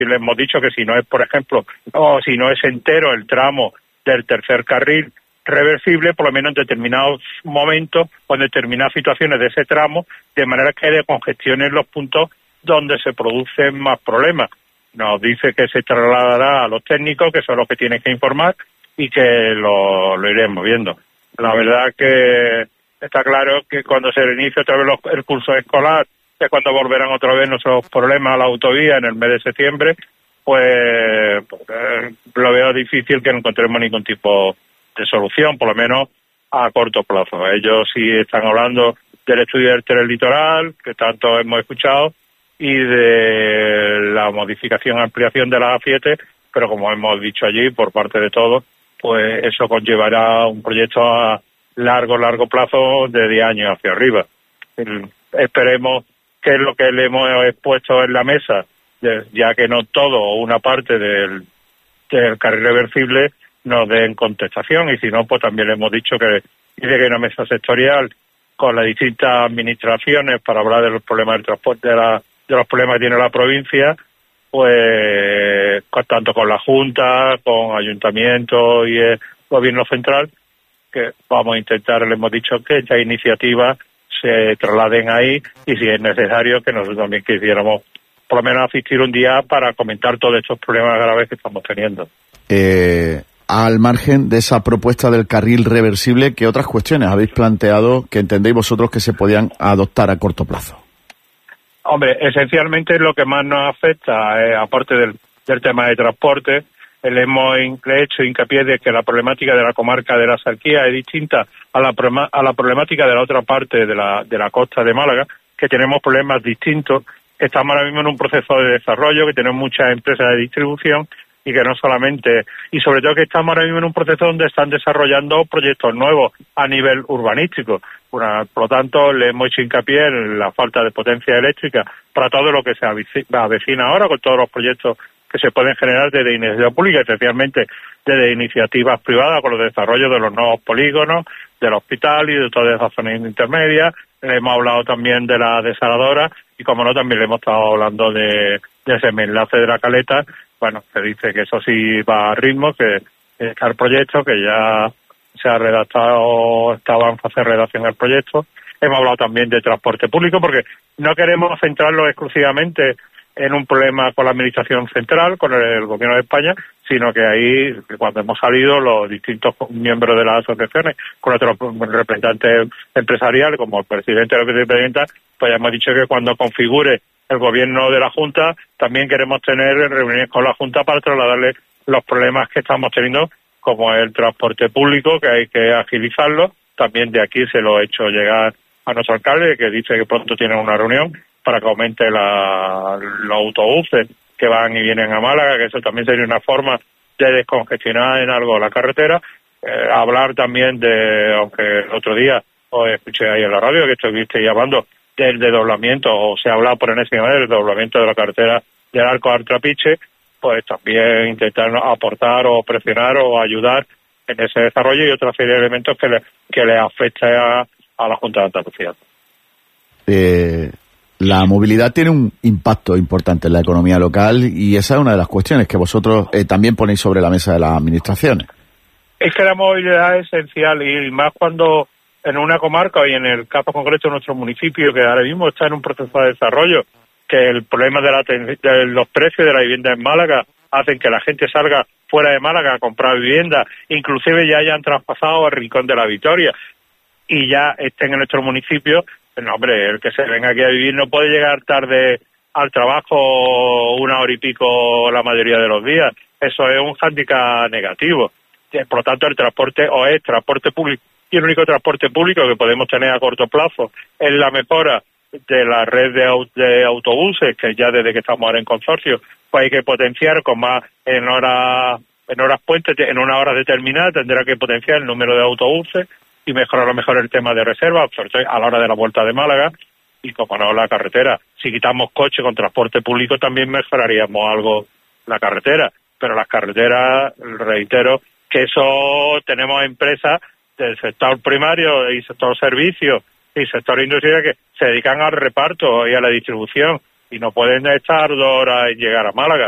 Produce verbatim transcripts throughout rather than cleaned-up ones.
Y le hemos dicho que si no es, por ejemplo, o si no es entero el tramo del tercer carril reversible, por lo menos en determinados momentos o en determinadas situaciones de ese tramo, de manera que descongestionen los puntos donde se producen más problemas. Nos dice que se trasladará a los técnicos, que son los que tienen que informar, y que lo, lo iremos viendo. La verdad que está claro que cuando se reinicie otra vez los, el curso escolar, que cuando volverán otra vez nuestros problemas a la autovía en el mes de septiembre, pues, pues eh, lo veo difícil que no encontremos ningún tipo de solución, por lo menos a corto plazo. Ellos sí están hablando del estudio del tren litoral, que tanto hemos escuchado, y de la modificación y ampliación de la A siete, pero como hemos dicho allí, por parte de todos, pues eso conllevará un proyecto a largo, largo plazo de diez años hacia arriba. El, esperemos que es lo que le hemos expuesto en la mesa, de, ya que no todo o una parte del, del carril reversible nos den contestación, y si no, pues también le hemos dicho que dice que hay una mesa sectorial con las distintas administraciones para hablar de los problemas del transporte, de, la, de los problemas que tiene la provincia, pues con, tanto con la Junta, con ayuntamientos y el gobierno central, que vamos a intentar, le hemos dicho que estas iniciativas se trasladen ahí, y si es necesario que nosotros también quisiéramos por lo menos asistir un día para comentar todos estos problemas graves que estamos teniendo. Eh, al margen de esa propuesta del carril reversible, ¿qué otras cuestiones habéis planteado que entendéis vosotros que se podían adoptar a corto plazo? Hombre, esencialmente lo que más nos afecta, eh, aparte del, del tema de transporte, le hemos hecho hincapié de que la problemática de la comarca de la Axarquía es distinta a la, a la problemática de la otra parte de la, de la costa de Málaga, que tenemos problemas distintos. Estamos ahora mismo en un proceso de desarrollo, que tenemos muchas empresas de distribución, y que no solamente, y sobre todo que estamos ahora mismo en un proceso donde están desarrollando proyectos nuevos a nivel urbanístico. Una, por lo tanto, le hemos hecho hincapié en la falta de potencia eléctrica para todo lo que se avecina ahora, con todos los proyectos que se pueden generar desde iniciativa pública, especialmente desde iniciativas privadas, con los desarrollos de los nuevos polígonos, del hospital y de todas esas zonas intermedias. Le hemos hablado también de la desaladora, y como no, también le hemos estado hablando de, de ese enlace de la Caleta. Bueno, se dice que eso sí va a ritmo, que está el proyecto, que ya se ha redactado, estaba en fase de redacción el proyecto. Hemos hablado también de transporte público, porque no queremos centrarlo exclusivamente en un problema con la administración central, con el, el gobierno de España, sino que ahí, cuando hemos salido, los distintos miembros de las asociaciones, con otros representantes empresariales, como el presidente y la vicepresidenta, pues ya hemos dicho que cuando configure el gobierno de la Junta, también queremos tener reuniones con la Junta para trasladarle los problemas que estamos teniendo, como el transporte público, que hay que agilizarlo. También de aquí se lo he hecho llegar a nuestro alcalde, que dice que pronto tiene una reunión para que aumente la, los autobuses que van y vienen a Málaga, que eso también sería una forma de descongestionar en algo la carretera. Eh, hablar también de, aunque el otro día os escuché ahí en la radio que estuviste llamando del desdoblamiento, o se ha hablado por enésima vez del desdoblamiento de la carretera del Arco al Trapiche, pues también intentar aportar o presionar o ayudar en ese desarrollo, y otra serie de elementos que le, que le afecta a, a la Junta de Andalucía. Eh, la movilidad tiene un impacto importante en la economía local, y esa es una de las cuestiones que vosotros eh, también ponéis sobre la mesa de las administraciones. Es que la movilidad es esencial, y más cuando en una comarca, y en el caso concreto de nuestro municipio, que ahora mismo está en un proceso de desarrollo, que el problema de, la, de los precios de la vivienda en Málaga hacen que la gente salga fuera de Málaga a comprar vivienda, inclusive ya hayan traspasado al Rincón de la Victoria y ya estén en nuestro municipio. No, hombre, el que se venga aquí a vivir no puede llegar tarde al trabajo una hora y pico la mayoría de los días. Eso es un hándicap negativo. Por lo tanto, el transporte o es transporte público, y el único transporte público que podemos tener a corto plazo es la mejora de la red de, aut de autobuses, que ya desde que estamos ahora en consorcio, pues hay que potenciar con más en horas en horas puentes, en una hora determinada tendrá que potenciar el número de autobuses y mejorar a lo mejor el tema de reserva, sobre todo a la hora de la vuelta de Málaga, y como no la carretera. Si quitamos coche con transporte público también mejoraríamos algo la carretera, pero las carreteras, reitero, que eso tenemos empresas del sector primario y sector servicios y sector industrial que se dedican al reparto y a la distribución, y no pueden estar dos horas en llegar a Málaga.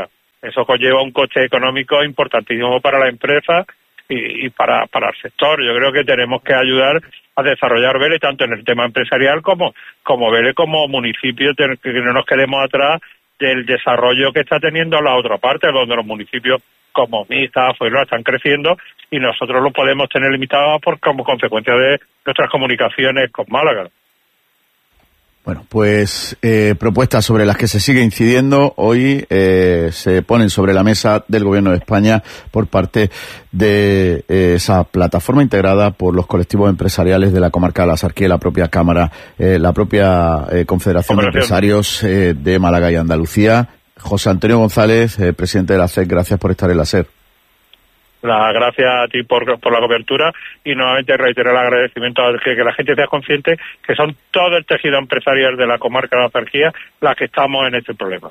Eso conlleva un coste económico importantísimo para la empresa y, y para, para el sector. Yo creo que tenemos que ayudar a desarrollar Vélez tanto en el tema empresarial como, como Vélez como municipio, que no nos quedemos atrás del desarrollo que está teniendo la otra parte, donde los municipios como Mista, Fuenlabrada están creciendo y nosotros lo podemos tener limitados por, como consecuencia de nuestras comunicaciones con Málaga. Bueno, pues eh, propuestas sobre las que se sigue incidiendo hoy eh, se ponen sobre la mesa del Gobierno de España por parte de eh, esa plataforma integrada por los colectivos empresariales de la comarca de la Axarquía y la propia Cámara, eh, la propia eh, Confederación de Empresarios eh, de Málaga y Andalucía. José Antonio González, eh, presidente de la SEC, gracias por estar en la SER. Las gracias a ti por, por la cobertura y nuevamente reiterar el agradecimiento a que, que la gente sea consciente que son todo el tejido empresarial de la comarca de la Axarquía las que estamos en este problema.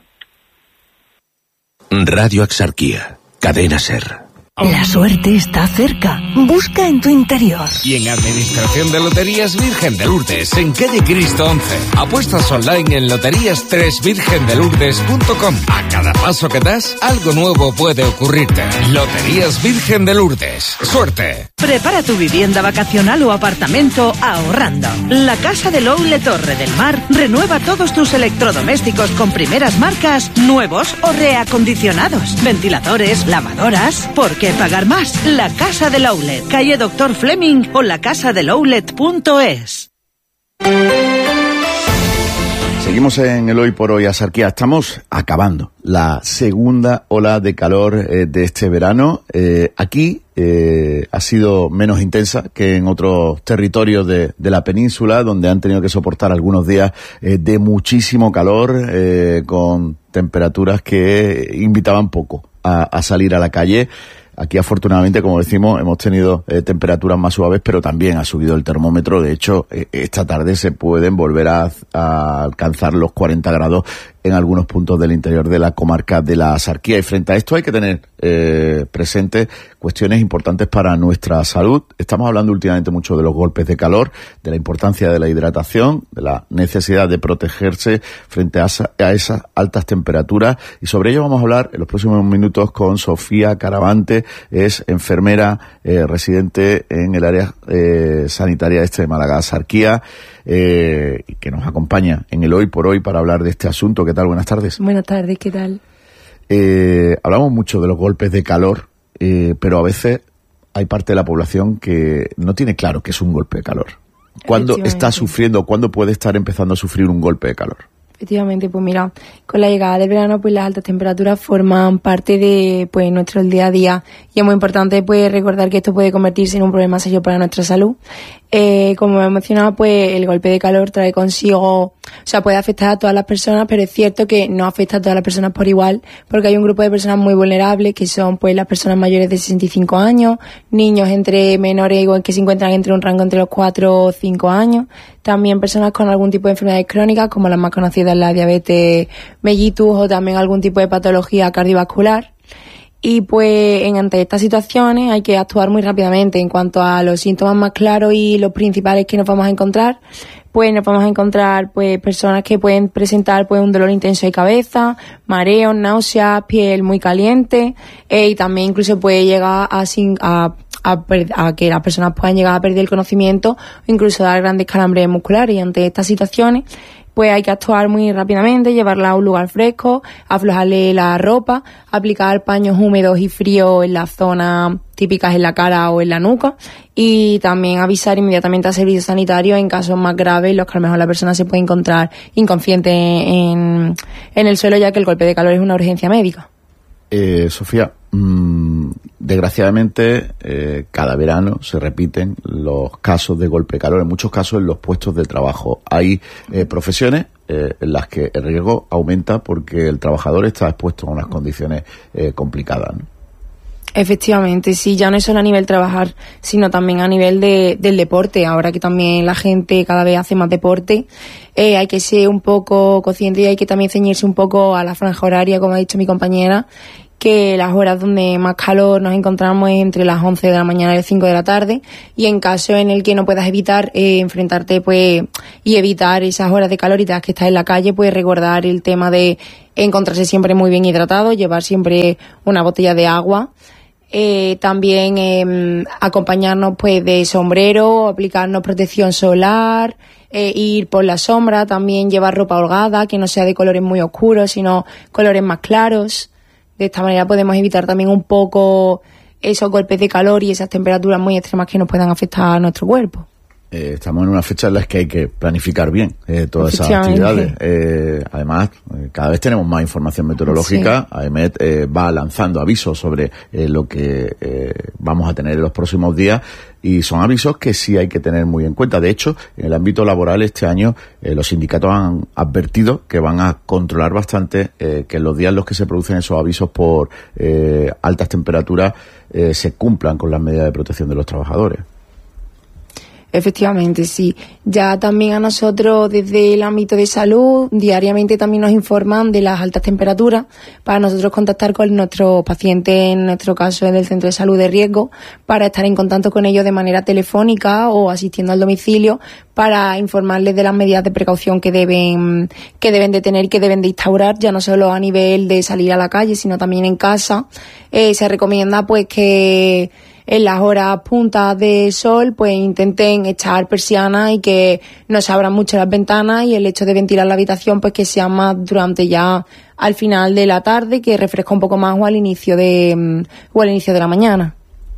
Radio Axarquía, cadena SER. La suerte está cerca. Busca en tu interior. Y en Administración de Loterías Virgen de Lourdes, en calle Cristo once. Apuestas online en loterías tres virgen de lourdes punto com. A cada paso que das, algo nuevo puede ocurrirte. Loterías Virgen de Lourdes. ¡Suerte! Prepara tu vivienda vacacional o apartamento ahorrando. La Casa del Oule Torre del Mar renueva todos tus electrodomésticos con primeras marcas, nuevos o reacondicionados. Ventiladores, lavadoras. ¿Por qué pagar más? La Casa del Oulet, calle Doctor Fleming o la casa del oulet punto es. Seguimos en el Hoy por Hoy Axarquía. Estamos acabando la segunda ola de calor eh, de este verano. Eh, aquí eh, ha sido menos intensa que en otros territorios de, de la península, donde han tenido que soportar algunos días eh, de muchísimo calor, eh, con temperaturas que invitaban poco a, a salir a la calle. Aquí, afortunadamente, como decimos, hemos tenido eh, temperaturas más suaves, pero también ha subido el termómetro. De hecho, eh, esta tarde se pueden volver a, a alcanzar los cuarenta grados en algunos puntos del interior de la comarca de la Axarquía. Y frente a esto hay que tener eh, presentes cuestiones importantes para nuestra salud. Estamos hablando últimamente mucho de los golpes de calor, de la importancia de la hidratación, de la necesidad de protegerse frente a, esa, a esas altas temperaturas. Y sobre ello vamos a hablar en los próximos minutos con Sofía Caravante. Es enfermera eh, residente en el área eh, sanitaria este de Málaga Axarquía, eh, que nos acompaña en el Hoy por Hoy para hablar de este asunto. ¿Qué tal? Buenas tardes. Buenas tardes, ¿qué tal? Eh, hablamos mucho de los golpes de calor, eh, pero a veces hay parte de la población que no tiene claro qué es un golpe de calor. ¿Cuándo está sufriendo, cuándo puede estar empezando a sufrir un golpe de calor? Efectivamente, pues mira, con la llegada del verano, pues las altas temperaturas forman parte de pues nuestro día a día y es muy importante pues recordar que esto puede convertirse en un problema serio para nuestra salud. Eh, como hemos mencionado, pues el golpe de calor trae consigo, o sea, puede afectar a todas las personas, pero es cierto que no afecta a todas las personas por igual, porque hay un grupo de personas muy vulnerables que son pues las personas mayores de sesenta y cinco años, niños entre menores que se encuentran entre un rango entre los cuatro o cinco años, también personas con algún tipo de enfermedades crónicas, como las más conocidas, la diabetes mellitus o también algún tipo de patología cardiovascular. Y pues en ante estas situaciones hay que actuar muy rápidamente. En cuanto a los síntomas más claros y los principales que nos vamos a encontrar, pues nos vamos a encontrar pues personas que pueden presentar pues un dolor intenso de cabeza, mareos, náuseas, piel muy caliente, eh, y también incluso puede llegar a, a, a, a que las personas puedan llegar a perder el conocimiento o incluso dar grandes calambres musculares. Y ante estas situaciones pues hay que actuar muy rápidamente, llevarla a un lugar fresco, aflojarle la ropa, aplicar paños húmedos y fríos en las zonas típicas en la cara o en la nuca y también avisar inmediatamente al servicio sanitario en casos más graves, en los que a lo mejor la persona se puede encontrar inconsciente en, en el suelo, ya que el golpe de calor es una urgencia médica. Eh, Sofía, mmm, desgraciadamente eh, cada verano se repiten los casos de golpe de calor, en muchos casos en los puestos de trabajo. Hay eh, profesiones eh, en las que el riesgo aumenta porque el trabajador está expuesto a unas condiciones eh, complicadas, ¿no? Efectivamente, sí, ya no es solo a nivel trabajar, sino también a nivel de, del deporte. Ahora que también la gente cada vez hace más deporte, eh, hay que ser un poco consciente y hay que también ceñirse un poco a la franja horaria, como ha dicho mi compañera, que las horas donde más calor nos encontramos es entre las once de la mañana y las cinco de la tarde, y en caso en el que no puedas evitar eh, enfrentarte pues y evitar esas horas de calor y tengas que estar en la calle, pues recordar el tema de encontrarse siempre muy bien hidratado, llevar siempre una botella de agua, eh, también eh, acompañarnos pues de sombrero, aplicarnos protección solar, eh, ir por la sombra, también llevar ropa holgada, que no sea de colores muy oscuros, sino colores más claros. De esta manera podemos evitar también un poco esos golpes de calor y esas temperaturas muy extremas que nos puedan afectar a nuestro cuerpo. Eh, estamos en una fecha en la que hay que planificar bien eh, todas esas actividades. Eh, además, eh, cada vez tenemos más información meteorológica. Sí. AEMET eh, va lanzando avisos sobre eh, lo que eh, vamos a tener en los próximos días, y son avisos que sí hay que tener muy en cuenta. De hecho, en el ámbito laboral este año eh, los sindicatos han advertido que van a controlar bastante eh, que en los días en los que se producen esos avisos por eh, altas temperaturas eh, se cumplan con las medidas de protección de los trabajadores. Efectivamente, sí. Ya también a nosotros desde el ámbito de salud diariamente también nos informan de las altas temperaturas para nosotros contactar con nuestros pacientes, en nuestro caso en el centro de salud de riesgo, para estar en contacto con ellos de manera telefónica o asistiendo al domicilio para informarles de las medidas de precaución que deben que deben de tener y que deben de instaurar, ya no solo a nivel de salir a la calle, sino también en casa. Eh, se recomienda pues que en las horas puntas de sol pues intenten echar persianas y que no se abran mucho las ventanas, y el hecho de ventilar la habitación pues que sea más durante ya al final de la tarde, que refresca un poco más, o al inicio de o al inicio de la mañana.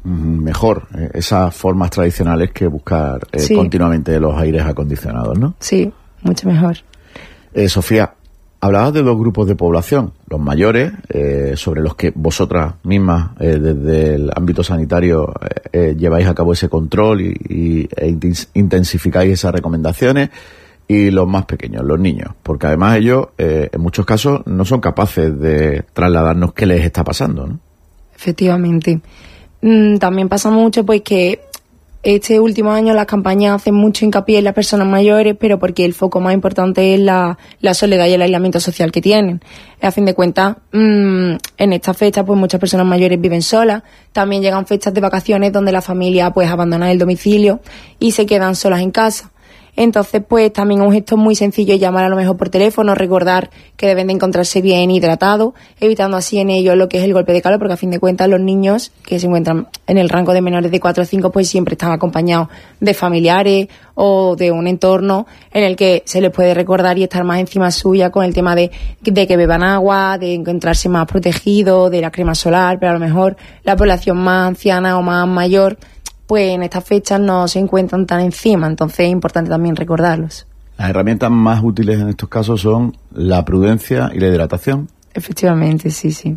Mejor eh, esas formas tradicionales que buscar eh, sí. continuamente los aires acondicionados, ¿no? Sí, mucho mejor. Eh, Sofía, hablabas de dos grupos de población, los mayores, eh, sobre los que vosotras mismas eh, desde el ámbito sanitario eh, eh, lleváis a cabo ese control y, y e intensificáis esas recomendaciones, y los más pequeños, los niños, porque además ellos eh, en muchos casos no son capaces de trasladarnos qué les está pasando, ¿no? Efectivamente. Mm, también pasa mucho pues que este último año las campañas hacen mucho hincapié en las personas mayores, pero porque el foco más importante es la, la soledad y el aislamiento social que tienen. A fin de cuentas, mmm, en esta fecha pues muchas personas mayores viven solas. También llegan fechas de vacaciones donde la familia pues abandona el domicilio y se quedan solas en casa. Entonces, pues también un gesto muy sencillo es llamar a lo mejor por teléfono, recordar que deben de encontrarse bien hidratados, evitando así en ellos lo que es el golpe de calor, porque a fin de cuentas los niños que se encuentran en el rango de menores de cuatro o cinco pues siempre están acompañados de familiares o de un entorno en el que se les puede recordar y estar más encima suya con el tema de, de que beban agua, de encontrarse más protegidos, de la crema solar, pero a lo mejor la población más anciana o más mayor pues en estas fechas no se encuentran tan encima, entonces es importante también recordarlos. Las herramientas más útiles en estos casos son la prudencia y la hidratación. Efectivamente, sí, sí.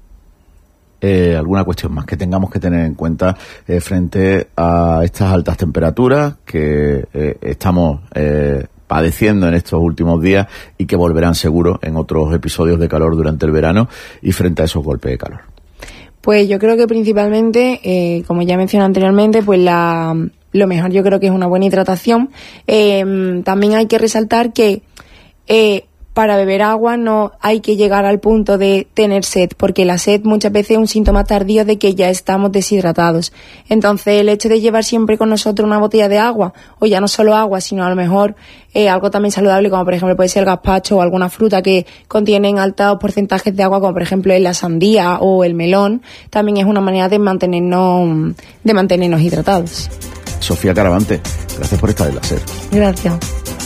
Eh, ¿Alguna cuestión más que tengamos que tener en cuenta eh, frente a estas altas temperaturas que eh, estamos eh, padeciendo en estos últimos días y que volverán seguro en otros episodios de calor durante el verano, y frente a esos golpes de calor? Pues yo creo que principalmente, eh, como ya mencioné anteriormente, pues la, lo mejor yo creo que es una buena hidratación. Eh, también hay que resaltar que eh, para beber agua no hay que llegar al punto de tener sed, porque la sed muchas veces es un síntoma tardío de que ya estamos deshidratados. Entonces el hecho de llevar siempre con nosotros una botella de agua, o ya no solo agua, sino a lo mejor eh, algo también saludable, como por ejemplo puede ser el gazpacho o alguna fruta que contienen altos porcentajes de agua, como por ejemplo la sandía o el melón, también es una manera de mantenernos, de mantenernos hidratados. Sofía Caravante, gracias por estar en la SER. Gracias.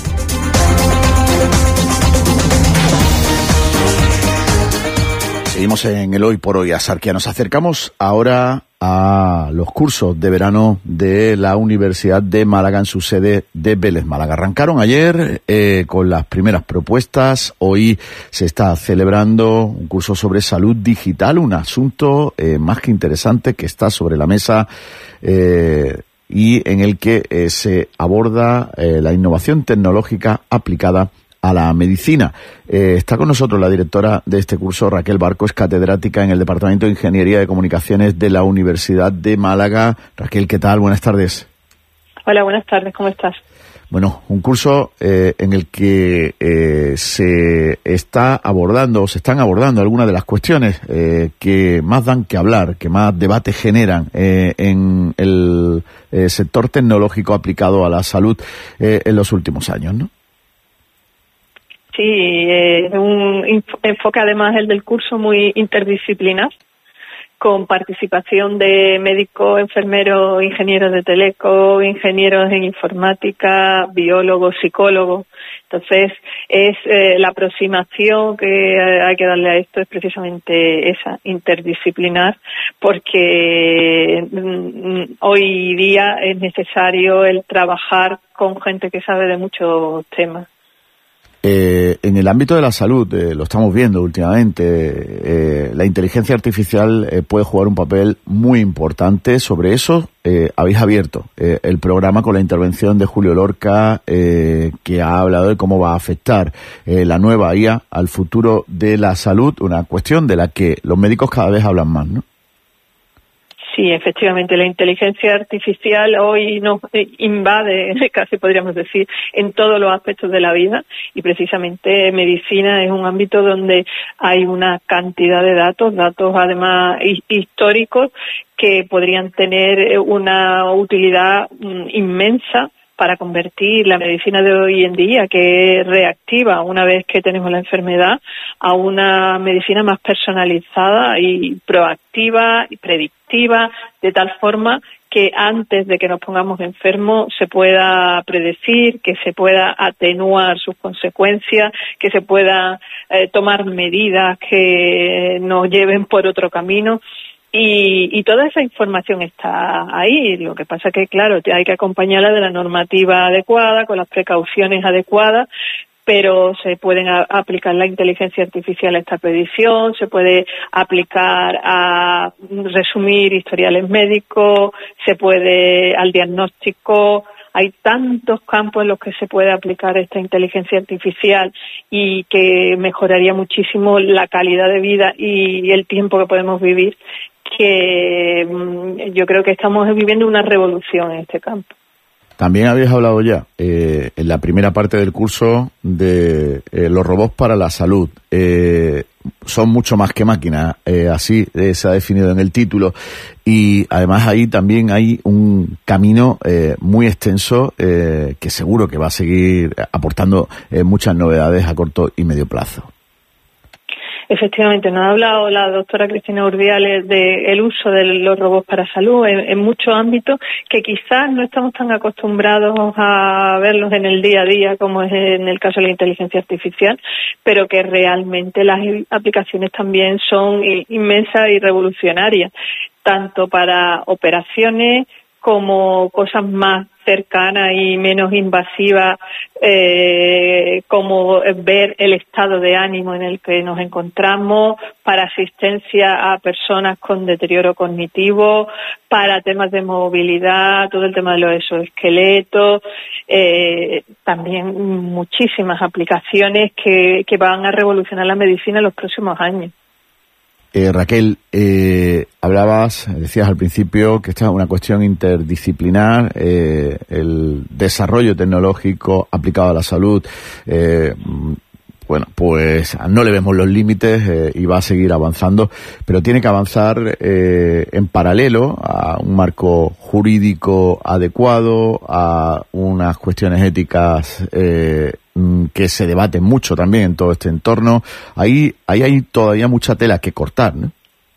Seguimos en el Hoy por Hoy Asarquía. Nos acercamos ahora a los cursos de verano de la Universidad de Málaga en su sede de Vélez, Málaga. Arrancaron ayer eh, con las primeras propuestas. Hoy se está celebrando un curso sobre salud digital, un asunto eh, más que interesante que está sobre la mesa eh, y en el que eh, se aborda eh, la innovación tecnológica aplicada a la medicina. Eh, está con nosotros la directora de este curso, Raquel Barco, es catedrática en el Departamento de Ingeniería de Comunicaciones de la Universidad de Málaga. Raquel, ¿qué tal? Buenas tardes. Hola, buenas tardes, ¿cómo estás? Bueno, un curso eh, en el que eh, se está abordando, o se están abordando algunas de las cuestiones eh, que más dan que hablar, que más debate generan eh, en el eh, sector tecnológico aplicado a la salud eh, en los últimos años, ¿no? Sí, eh, un enfoque además el del curso muy interdisciplinar, con participación de médicos, enfermeros, ingenieros de teleco, ingenieros en informática, biólogos, psicólogos. Entonces, es eh, la aproximación que hay que darle a esto es precisamente esa, interdisciplinar, porque mm, hoy día es necesario el trabajar con gente que sabe de muchos temas. Eh, en el ámbito de la salud, eh, lo estamos viendo últimamente, eh, la inteligencia artificial eh, puede jugar un papel muy importante. Sobre eso eh, habéis abierto eh, el programa con la intervención de Julio Lorca, eh, que ha hablado de cómo va a afectar eh, la nueva I A al futuro de la salud, una cuestión de la que los médicos cada vez hablan más, ¿no? Sí, efectivamente, la inteligencia artificial hoy nos invade, casi podríamos decir, en todos los aspectos de la vida, y precisamente medicina es un ámbito donde hay una cantidad de datos, datos además históricos, que podrían tener una utilidad inmensa para convertir la medicina de hoy en día, que es reactiva una vez que tenemos la enfermedad, a una medicina más personalizada y proactiva y predictiva, de tal forma que antes de que nos pongamos enfermos se pueda predecir, que se pueda atenuar sus consecuencias, que se pueda eh, tomar medidas que nos lleven por otro camino. Y, y toda esa información está ahí. Lo que pasa que, claro, hay que acompañarla de la normativa adecuada, con las precauciones adecuadas, pero se pueden a, aplicar la inteligencia artificial a esta predicción, se puede aplicar a resumir historiales médicos, se puede al diagnóstico. Hay tantos campos en los que se puede aplicar esta inteligencia artificial y que mejoraría muchísimo la calidad de vida y el tiempo que podemos vivir, que yo creo que estamos viviendo una revolución en este campo. También habéis hablado ya eh, en la primera parte del curso de eh, los robots para la salud. Eh, son mucho más que máquinas, eh, así eh, se ha definido en el título, y además ahí también hay un camino eh, muy extenso eh, que seguro que va a seguir aportando eh, muchas novedades a corto y medio plazo. Efectivamente, nos ha hablado la doctora Cristina Urdiales del uso de los robots para salud en, en muchos ámbitos que quizás no estamos tan acostumbrados a verlos en el día a día como es en el caso de la inteligencia artificial, pero que realmente las aplicaciones también son inmensas y revolucionarias, tanto para operaciones como cosas más cercanas y menos invasivas, eh, como ver el estado de ánimo en el que nos encontramos, para asistencia a personas con deterioro cognitivo, para temas de movilidad, todo el tema de los exoesqueletos, eh, también muchísimas aplicaciones que, que van a revolucionar la medicina en los próximos años. Eh, Raquel, eh, hablabas, decías al principio que esta es una cuestión interdisciplinar, eh, el desarrollo tecnológico aplicado a la salud, eh, bueno, pues no le vemos los límites eh, y va a seguir avanzando, pero tiene que avanzar eh, en paralelo a un marco jurídico adecuado, a unas cuestiones éticas eh, que se debaten mucho también en todo este entorno. Ahí, ahí hay todavía mucha tela que cortar, ¿no?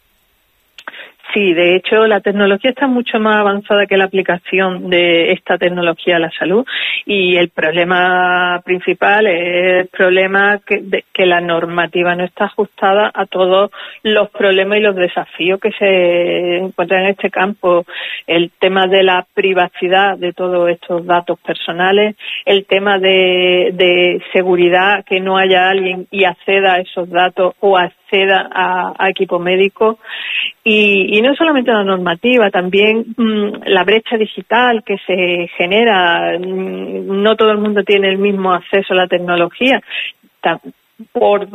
Sí, de hecho, la tecnología está mucho más avanzada que la aplicación de esta tecnología a la salud, y el problema principal es el problema que, de, que la normativa no está ajustada a todos los problemas y los desafíos que se encuentran en este campo. El tema de la privacidad de todos estos datos personales, el tema de, de seguridad, que no haya alguien y acceda a esos datos o acceda a, a equipo médico. Y, y no solamente la normativa, también mmm, la brecha digital que se genera. No todo el mundo tiene el mismo acceso a la tecnología, por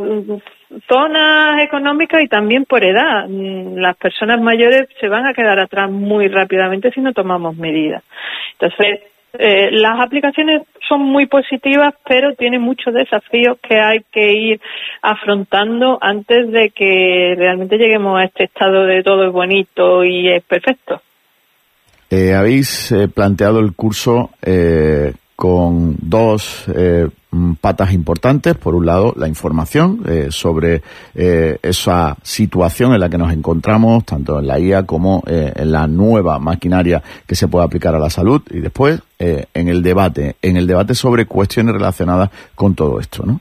zonas económicas y también por edad. Las personas mayores se van a quedar atrás muy rápidamente si no tomamos medidas. Entonces, Eh, las aplicaciones son muy positivas, pero tienen muchos desafíos que hay que ir afrontando antes de que realmente lleguemos a este estado de todo es bonito y es perfecto. Eh, habéis eh, planteado el curso eh, con dos eh, patas importantes. Por un lado, la información eh, sobre eh, esa situación en la que nos encontramos, tanto en la I A como eh, en la nueva maquinaria que se puede aplicar a la salud. Y después, eh, en el debate, en el debate sobre cuestiones relacionadas con todo esto, ¿no?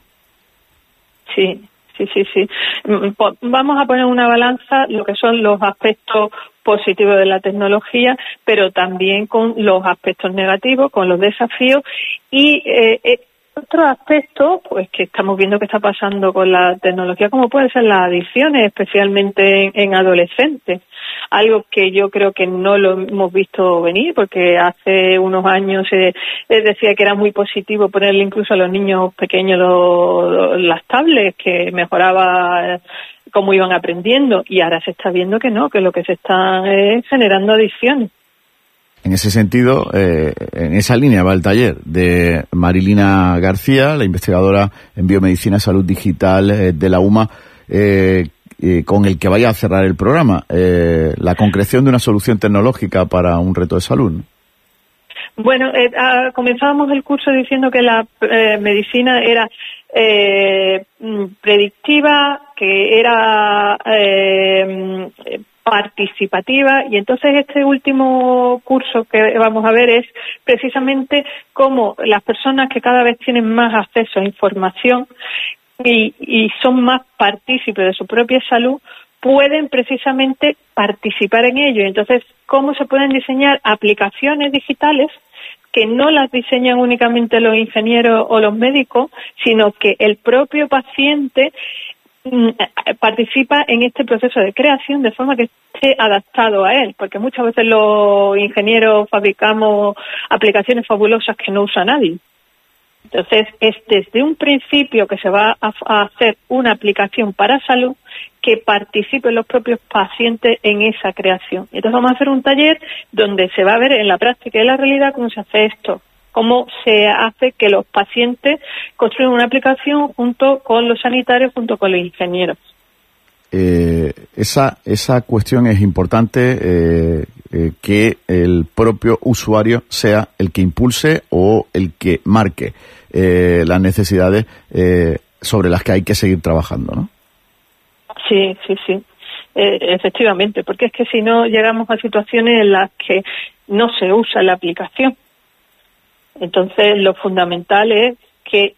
Sí, sí, sí, sí. Vamos a poner una balanza lo que son los aspectos positivos de la tecnología, pero también con los aspectos negativos, con los desafíos y eh, eh, otro aspecto, pues que estamos viendo que está pasando con la tecnología, como pueden ser las adicciones, especialmente en, en adolescentes. Algo que yo creo que no lo hemos visto venir, porque hace unos años se eh, decía que era muy positivo ponerle incluso a los niños pequeños los, las tablets, que mejoraba eh, cómo iban aprendiendo, y ahora se está viendo que no, que lo que se está es generando adicciones. En ese sentido, eh, en esa línea va el taller de Marilina García, la investigadora en Biomedicina y Salud Digital eh, de la U M A, eh, eh, con el que vaya a cerrar el programa, eh, la concreción de una solución tecnológica para un reto de salud, ¿no? Bueno, eh, ah, comenzábamos el curso diciendo que la eh, medicina era eh, predictiva, que era eh, participativa, y entonces este último curso que vamos a ver es precisamente cómo las personas que cada vez tienen más acceso a información y, y son más partícipes de su propia salud, pueden precisamente participar en ello. Entonces, cómo se pueden diseñar aplicaciones digitales que no las diseñan únicamente los ingenieros o los médicos, sino que el propio paciente participa en este proceso de creación de forma que esté adaptado a él, porque muchas veces los ingenieros fabricamos aplicaciones fabulosas que no usa nadie. Entonces, es desde un principio que se va a, a hacer una aplicación para salud que participen los propios pacientes en esa creación. Entonces, vamos a hacer un taller donde se va a ver en la práctica y en la realidad cómo se hace esto, cómo se hace que los pacientes construyan una aplicación junto con los sanitarios, junto con los ingenieros. Eh, esa esa cuestión es importante, eh, eh, que el propio usuario sea el que impulse o el que marque eh, las necesidades eh, sobre las que hay que seguir trabajando, ¿no? Sí, sí, sí, eh, efectivamente, porque es que si no llegamos a situaciones en las que no se usa la aplicación. Entonces, lo fundamental es que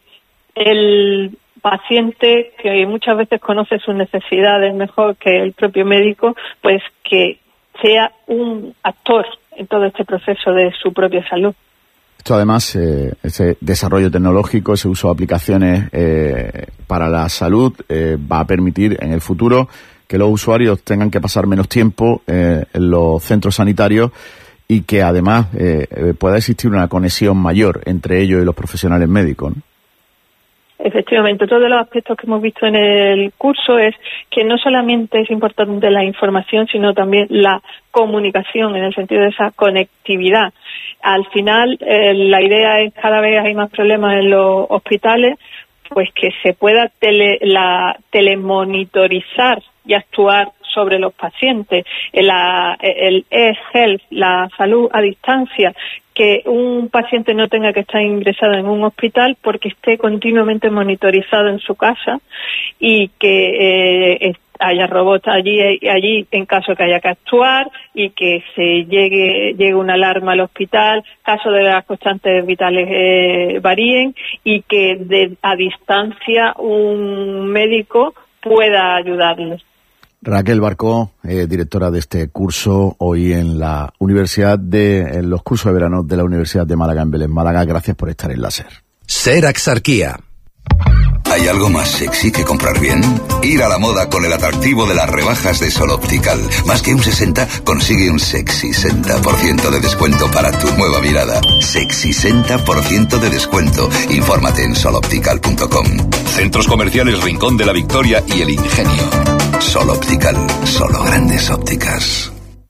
el paciente, que muchas veces conoce sus necesidades mejor que el propio médico, pues que sea un actor en todo este proceso de su propia salud. Esto además, eh, ese desarrollo tecnológico, ese uso de aplicaciones eh, para la salud eh, va a permitir en el futuro que los usuarios tengan que pasar menos tiempo eh, en los centros sanitarios y que además eh, pueda existir una conexión mayor entre ellos y los profesionales médicos, ¿no? Efectivamente, todos los aspectos que hemos visto en el curso es que no solamente es importante la información, sino también la comunicación, en el sentido de esa conectividad. Al final, eh, la idea es, cada vez hay más problemas en los hospitales, pues que se pueda tele, la, telemonitorizar y actuar sobre los pacientes, la, el e-health, la salud a distancia, que un paciente no tenga que estar ingresado en un hospital porque esté continuamente monitorizado en su casa y que eh, haya robots allí allí en caso que haya que actuar y que se llegue llegue una alarma al hospital, caso de las constantes vitales eh, varíen y que de, a distancia un médico pueda ayudarles. Raquel Barcó, eh, directora de este curso hoy en la Universidad de en los cursos de verano de la Universidad de Málaga en Belén, Málaga. Gracias por estar en la SER. SER Axarquía. ¿Hay algo más sexy que comprar bien? Ir a la moda con el atractivo de las rebajas de Sol Optical. Más que un sesenta, consigue un sexy sesenta por ciento de descuento para tu nueva mirada. Sexy sesenta por ciento de descuento. Infórmate en sol optical punto com. Centros Comerciales Rincón de la Victoria y El Ingenio. Sol Optical, solo grandes ópticas.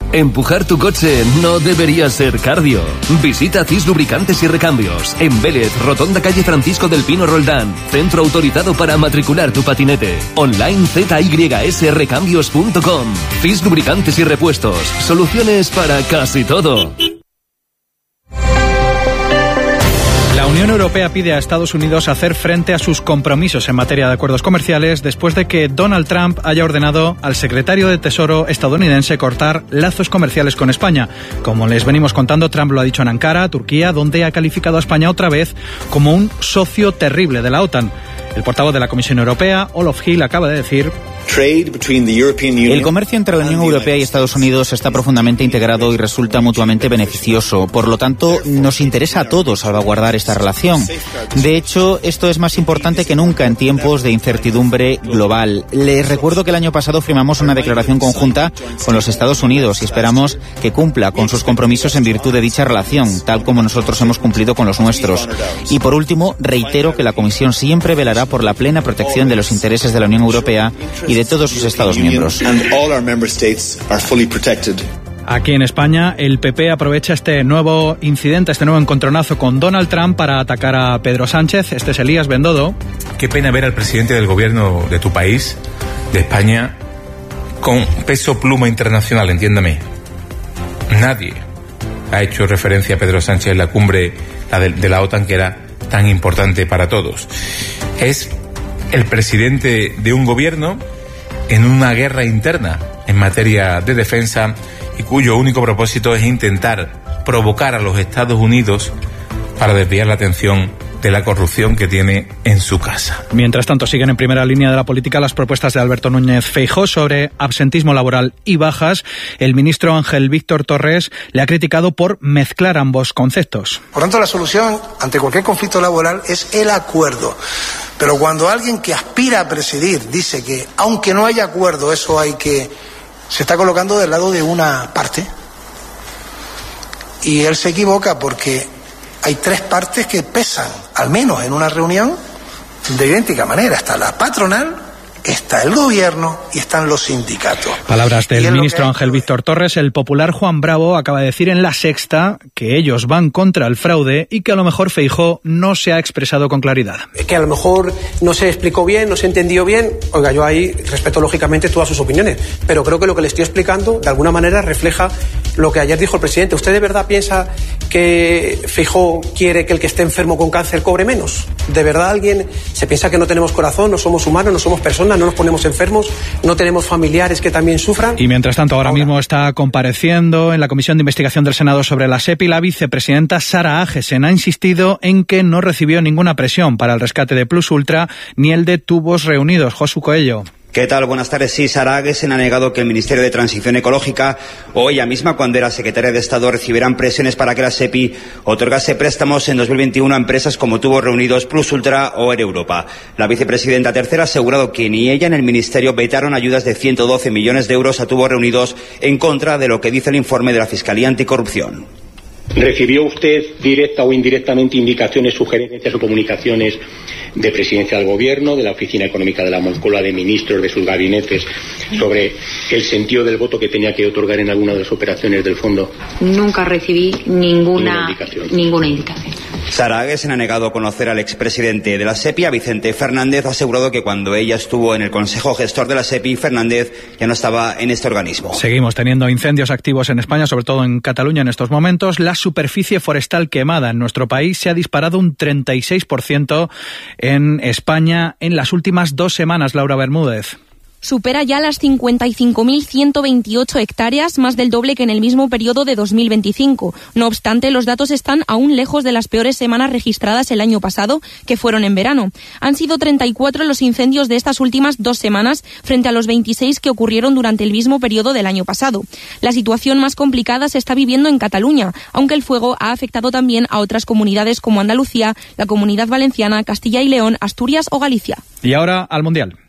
Empujar tu coche no debería ser cardio. Visita C I S Lubricantes y Recambios en Vélez, Rotonda calle Francisco del Pino Roldán. Centro autorizado para matricular tu patinete. Online z y s recambios punto com. C I S Lubricantes y Repuestos. Soluciones para casi todo. La Unión Europea pide a Estados Unidos hacer frente a sus compromisos en materia de acuerdos comerciales después de que Donald Trump haya ordenado al secretario de Tesoro estadounidense cortar lazos comerciales con España. Como les venimos contando, Trump lo ha dicho en Ankara, Turquía, donde ha calificado a España otra vez como un socio terrible de la OTAN. El portavoz de la Comisión Europea, Olof Hill, acaba de decir: el comercio entre la Unión Europea y Estados Unidos está profundamente integrado y resulta mutuamente beneficioso. Por lo tanto, nos interesa a todos salvaguardar esta relación. De hecho, esto es más importante que nunca en tiempos de incertidumbre global. Les recuerdo que el año pasado firmamos una declaración conjunta con los Estados Unidos y esperamos que cumpla con sus compromisos en virtud de dicha relación, tal como nosotros hemos cumplido con los nuestros. Y por último, reitero que la Comisión siempre velará por la plena protección de los intereses de la Unión Europea y de todos sus Estados miembros. Aquí en España, el P P aprovecha este nuevo incidente, este nuevo encontronazo con Donald Trump para atacar a Pedro Sánchez. Este es Elías Bendodo. Qué pena ver al presidente del gobierno de tu país, de España, con peso pluma internacional, entiéndame. Nadie ha hecho referencia a Pedro Sánchez en la cumbre la de, de la OTAN, que era tan importante para todos. Es el presidente de un gobierno en una guerra interna en materia de defensa y cuyo único propósito es intentar provocar a los Estados Unidos para desviar la atención de la corrupción que tiene en su casa. Mientras tanto, siguen en primera línea de la política las propuestas de Alberto Núñez Feijóo sobre absentismo laboral y bajas. El ministro Ángel Víctor Torres le ha criticado por mezclar ambos conceptos. Por tanto, la solución ante cualquier conflicto laboral es el acuerdo. Pero cuando alguien que aspira a presidir dice que, aunque no haya acuerdo, eso hay que... se está colocando del lado de una parte. Y él se equivoca porque hay tres partes que pesan, al menos en una reunión, de idéntica manera. Está la patronal, está el gobierno y están los sindicatos. Palabras del ministro Ángel Víctor Torres. El popular Juan Bravo acaba de decir en La Sexta que ellos van contra el fraude y que a lo mejor Feijóo no se ha expresado con claridad. Que a lo mejor no se explicó bien, no se entendió bien. Oiga, yo ahí respeto lógicamente todas sus opiniones, pero creo que lo que le estoy explicando de alguna manera refleja lo que ayer dijo el presidente. ¿Usted de verdad piensa que Feijóo quiere que el que esté enfermo con cáncer cobre menos? ¿De verdad alguien se piensa que no tenemos corazón, no somos humanos, no somos personas, no nos ponemos enfermos, no tenemos familiares que también sufran? Y mientras tanto, ahora, ahora mismo está compareciendo en la Comisión de Investigación del Senado sobre la SEPI la vicepresidenta Sara Agesen. Ha insistido en que no recibió ninguna presión para el rescate de Plus Ultra ni el de Tubos Reunidos. Josu Coello. ¿Qué tal? Buenas tardes. Sí, Sara Agesen ha negado que el Ministerio de Transición Ecológica o ella misma, cuando era secretaria de Estado, recibieran presiones para que la SEPI otorgase préstamos en dos mil veintiuno a empresas como Tubos Reunidos, Plus Ultra o Air Europa. La vicepresidenta tercera ha asegurado que ni ella ni el Ministerio vetaron ayudas de ciento doce millones de euros a Tubos Reunidos, en contra de lo que dice el informe de la Fiscalía Anticorrupción. ¿Recibió usted directa o indirectamente indicaciones, sugerencias o comunicaciones de Presidencia del Gobierno, de la Oficina Económica de la Moncloa, de ministros, de sus gabinetes, sobre el sentido del voto que tenía que otorgar en alguna de las operaciones del fondo? Nunca recibí ninguna, ninguna indicación. Ninguna indicación. Sara Agesen ha negado conocer al expresidente de la SEPI, a Vicente Fernández. Ha asegurado que cuando ella estuvo en el Consejo Gestor de la SEPI, Fernández ya no estaba en este organismo. Seguimos teniendo incendios activos en España, sobre todo en Cataluña en estos momentos. La superficie forestal quemada en nuestro país se ha disparado un treinta y seis por ciento en España en las últimas dos semanas. Laura Bermúdez. Supera ya las cincuenta y cinco mil ciento veintiocho hectáreas, más del doble que en el mismo periodo de dos mil veinticinco. No obstante, los datos están aún lejos de las peores semanas registradas el año pasado, que fueron en verano. Han sido treinta y cuatro los incendios de estas últimas dos semanas, frente a los veintiséis que ocurrieron durante el mismo periodo del año pasado. La situación más complicada se está viviendo en Cataluña, aunque el fuego ha afectado también a otras comunidades como Andalucía, la Comunidad Valenciana, Castilla y León, Asturias o Galicia. Y ahora al Mundial.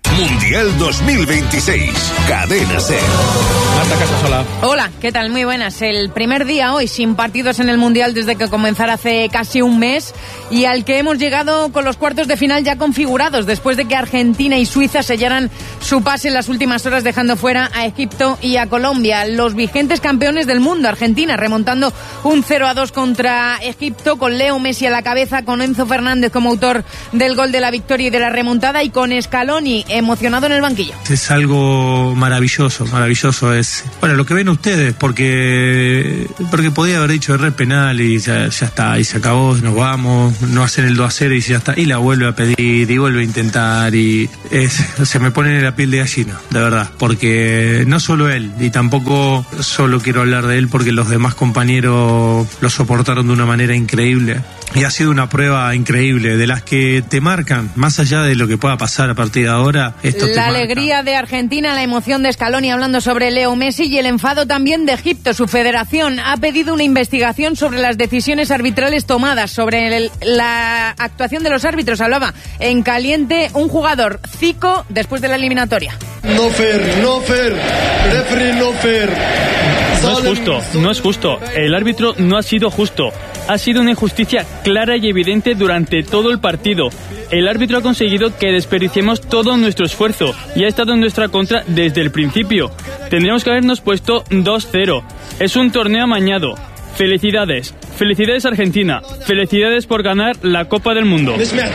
Mundial dos mil veintiséis. Cadena SER. Marta Casasola. Hola, ¿qué tal? Muy buenas. El primer día hoy sin partidos en el Mundial desde que comenzara hace casi un mes y al que hemos llegado con los cuartos de final ya configurados después de que Argentina y Suiza sellaran su pase en las últimas horas dejando fuera a Egipto y a Colombia. Los vigentes campeones del mundo, Argentina, remontando un cero a dos contra Egipto con Leo Messi a la cabeza, con Enzo Fernández como autor del gol de la victoria y de la remontada y con Scaloni emocionado en el banquillo. Es algo maravilloso, maravilloso es, bueno, lo que ven ustedes, porque porque podía haber dicho error penal y ya, ya está, y se acabó, nos vamos, no hacen el dos a cero y ya está, y la vuelve a pedir y vuelve a intentar y es, se me pone la piel de gallina, de verdad, porque no solo él, y tampoco solo quiero hablar de él porque los demás compañeros lo soportaron de una manera increíble. Y ha sido una prueba increíble, de las que te marcan, más allá de lo que pueda pasar a partir de ahora. Esto la alegría marca. De Argentina, la emoción de Scaloni hablando sobre Leo Messi y el enfado también de Egipto. Su federación ha pedido una investigación sobre las decisiones arbitrales tomadas, sobre el, la actuación de los árbitros. Hablaba en caliente un jugador, Zico, después de la eliminatoria. No fair, no fair, referee no fair. No es justo, no es justo. El árbitro no ha sido justo. Ha sido una injusticia clara y evidente durante todo el partido. El árbitro ha conseguido que desperdiciemos todo nuestro esfuerzo y ha estado en nuestra contra desde el principio. Tendríamos que habernos puesto dos cero. Es un torneo amañado. Felicidades. Felicidades Argentina. Felicidades por ganar la Copa del Mundo.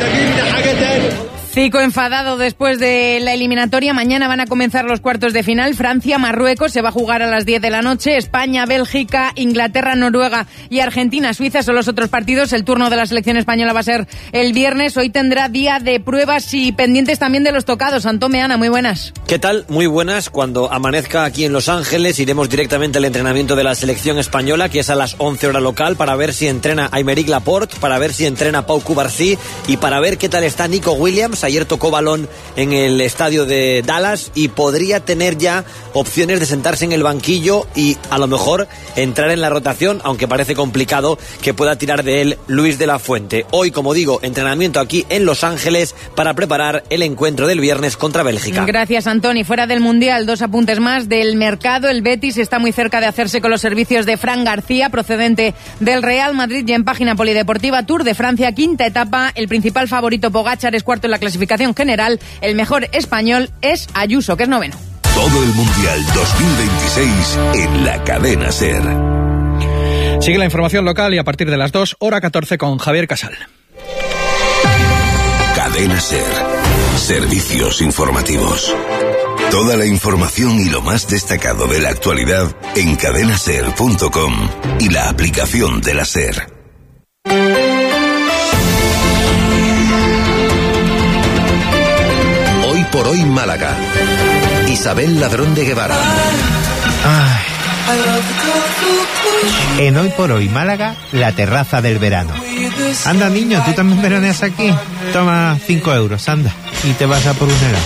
Zico enfadado después de la eliminatoria. Mañana van a comenzar los cuartos de final. Francia, Marruecos, se va a jugar a las diez de la noche. España, Bélgica, Inglaterra, Noruega y Argentina, Suiza son los otros partidos. El turno de la selección española va a ser el viernes. Hoy tendrá día de pruebas y pendientes también de los tocados. Antón Meana, muy buenas. ¿Qué tal? Muy buenas. Cuando amanezca aquí en Los Ángeles iremos directamente al entrenamiento de la selección española, que es a las once hora local, para ver si entrena Aymeric Laporte, para ver si entrena Pau Cubarsí y para ver qué tal está Nico Williams. Ayer tocó balón en el estadio de Dallas y podría tener ya opciones de sentarse en el banquillo y a lo mejor entrar en la rotación, aunque parece complicado que pueda tirar de él Luis de la Fuente. Hoy, como digo, entrenamiento aquí en Los Ángeles para preparar el encuentro del viernes contra Bélgica. Gracias, Antoni. Fuera del Mundial, dos apuntes más del mercado. El Betis está muy cerca de hacerse con los servicios de Fran García, procedente del Real Madrid, y en página polideportiva Tour de Francia, quinta etapa. El principal favorito Pogačar es cuarto en la clasificación general. El mejor español es Ayuso, que es noveno. Todo el Mundial dos mil veintiséis en la Cadena SER. Sigue la información local y a partir de las dos, hora catorce con Javier Casal. Cadena SER. Servicios informativos. Toda la información y lo más destacado de la actualidad en cadena ser punto com y la aplicación de la SER. Por hoy Málaga. Isabel Ladrón de Guevara. Ay. En Hoy por Hoy Málaga, la terraza del verano. Anda, niño, tú también veraneas aquí. Toma cinco euros, anda, y te vas a por un helado.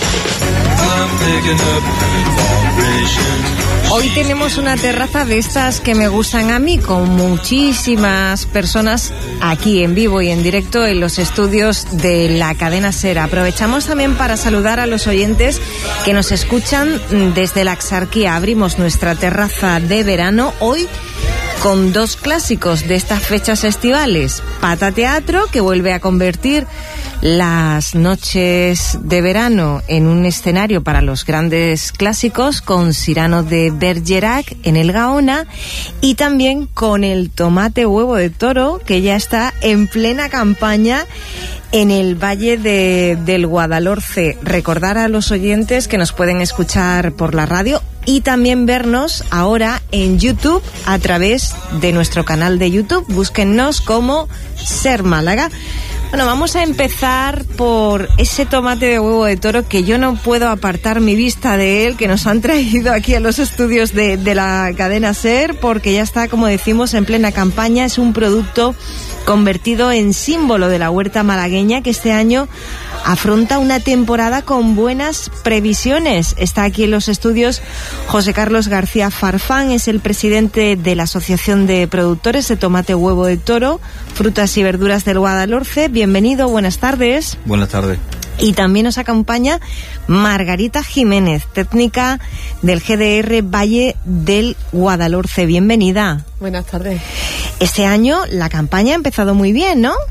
Hoy tenemos una terraza de estas que me gustan a mí, con muchísimas personas aquí en vivo y en directo en los estudios de la cadena SER. Aprovechamos también para saludar a los oyentes que nos escuchan desde la Axarquía. Abrimos nuestra terraza de verano hoy con dos clásicos de estas fechas estivales. Pata Teatro, que vuelve a convertir las noches de verano en un escenario para los grandes clásicos, con Cyrano de Bergerac en el Gaona, y también con el Tomate Huevo de Toro, que ya está en plena campaña en el Valle de, del Guadalhorce. Recordar a los oyentes que nos pueden escuchar por la radio y también vernos ahora en YouTube a través de nuestro canal de YouTube. Búsquennos como SER Málaga. Bueno, vamos a empezar por ese tomate de huevo de toro, que yo no puedo apartar mi vista de él, que nos han traído aquí a los estudios de, de la cadena SER, porque ya está, como decimos, en plena campaña. Es un producto convertido en símbolo de la huerta malagueña, que este año afronta una temporada con buenas previsiones. Está aquí en los estudios José Carlos García Farfán, es el presidente de la Asociación de Productores de Tomate Huevo de Toro, Frutas y Verduras del Guadalhorce. Bienvenido, buenas tardes. Buenas tardes. Y también nos acompaña Margarita Jiménez, técnica del G D R Valle del Guadalhorce. Bienvenida. Buenas tardes. Este año la campaña ha empezado muy bien, ¿no?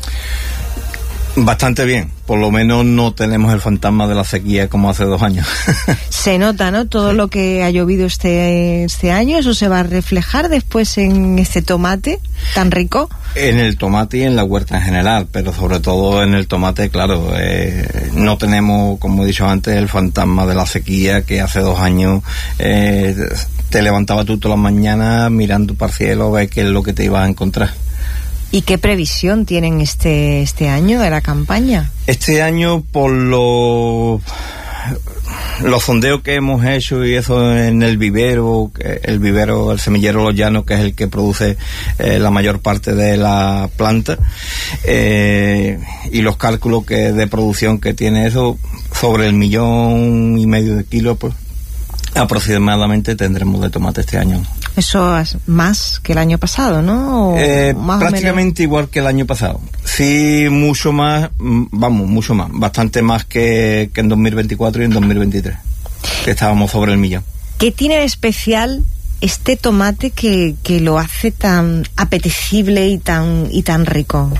Bastante bien, por lo menos no tenemos el fantasma de la sequía como hace dos años. Se nota, ¿no? Todo lo que ha llovido este, este año, eso se va a reflejar después en este tomate tan rico. En el tomate y en la huerta en general, pero sobre todo en el tomate, claro, eh, no tenemos, como he dicho antes, el fantasma de la sequía que hace dos años eh, te levantabas tú todas las mañanas mirando para el cielo a ver qué es lo que te ibas a encontrar. ¿Y qué previsión tienen este este año de la campaña? Este año, por lo, los sondeos que hemos hecho y eso en el vivero, el vivero, el semillero Los Llanos, que es el que produce eh, la mayor parte de la planta, eh, y los cálculos que de producción que tiene eso, sobre el millón y medio de kilos, pues aproximadamente tendremos de tomate este año. Eso es más que el año pasado, ¿no? Eh, más prácticamente igual que el año pasado. Sí, mucho más, vamos, mucho más. Bastante más que, que en dos mil veinticuatro y en dos mil veintitrés, que estábamos sobre el millón. ¿Qué tiene de especial este tomate que, que lo hace tan apetecible y tan, y tan rico?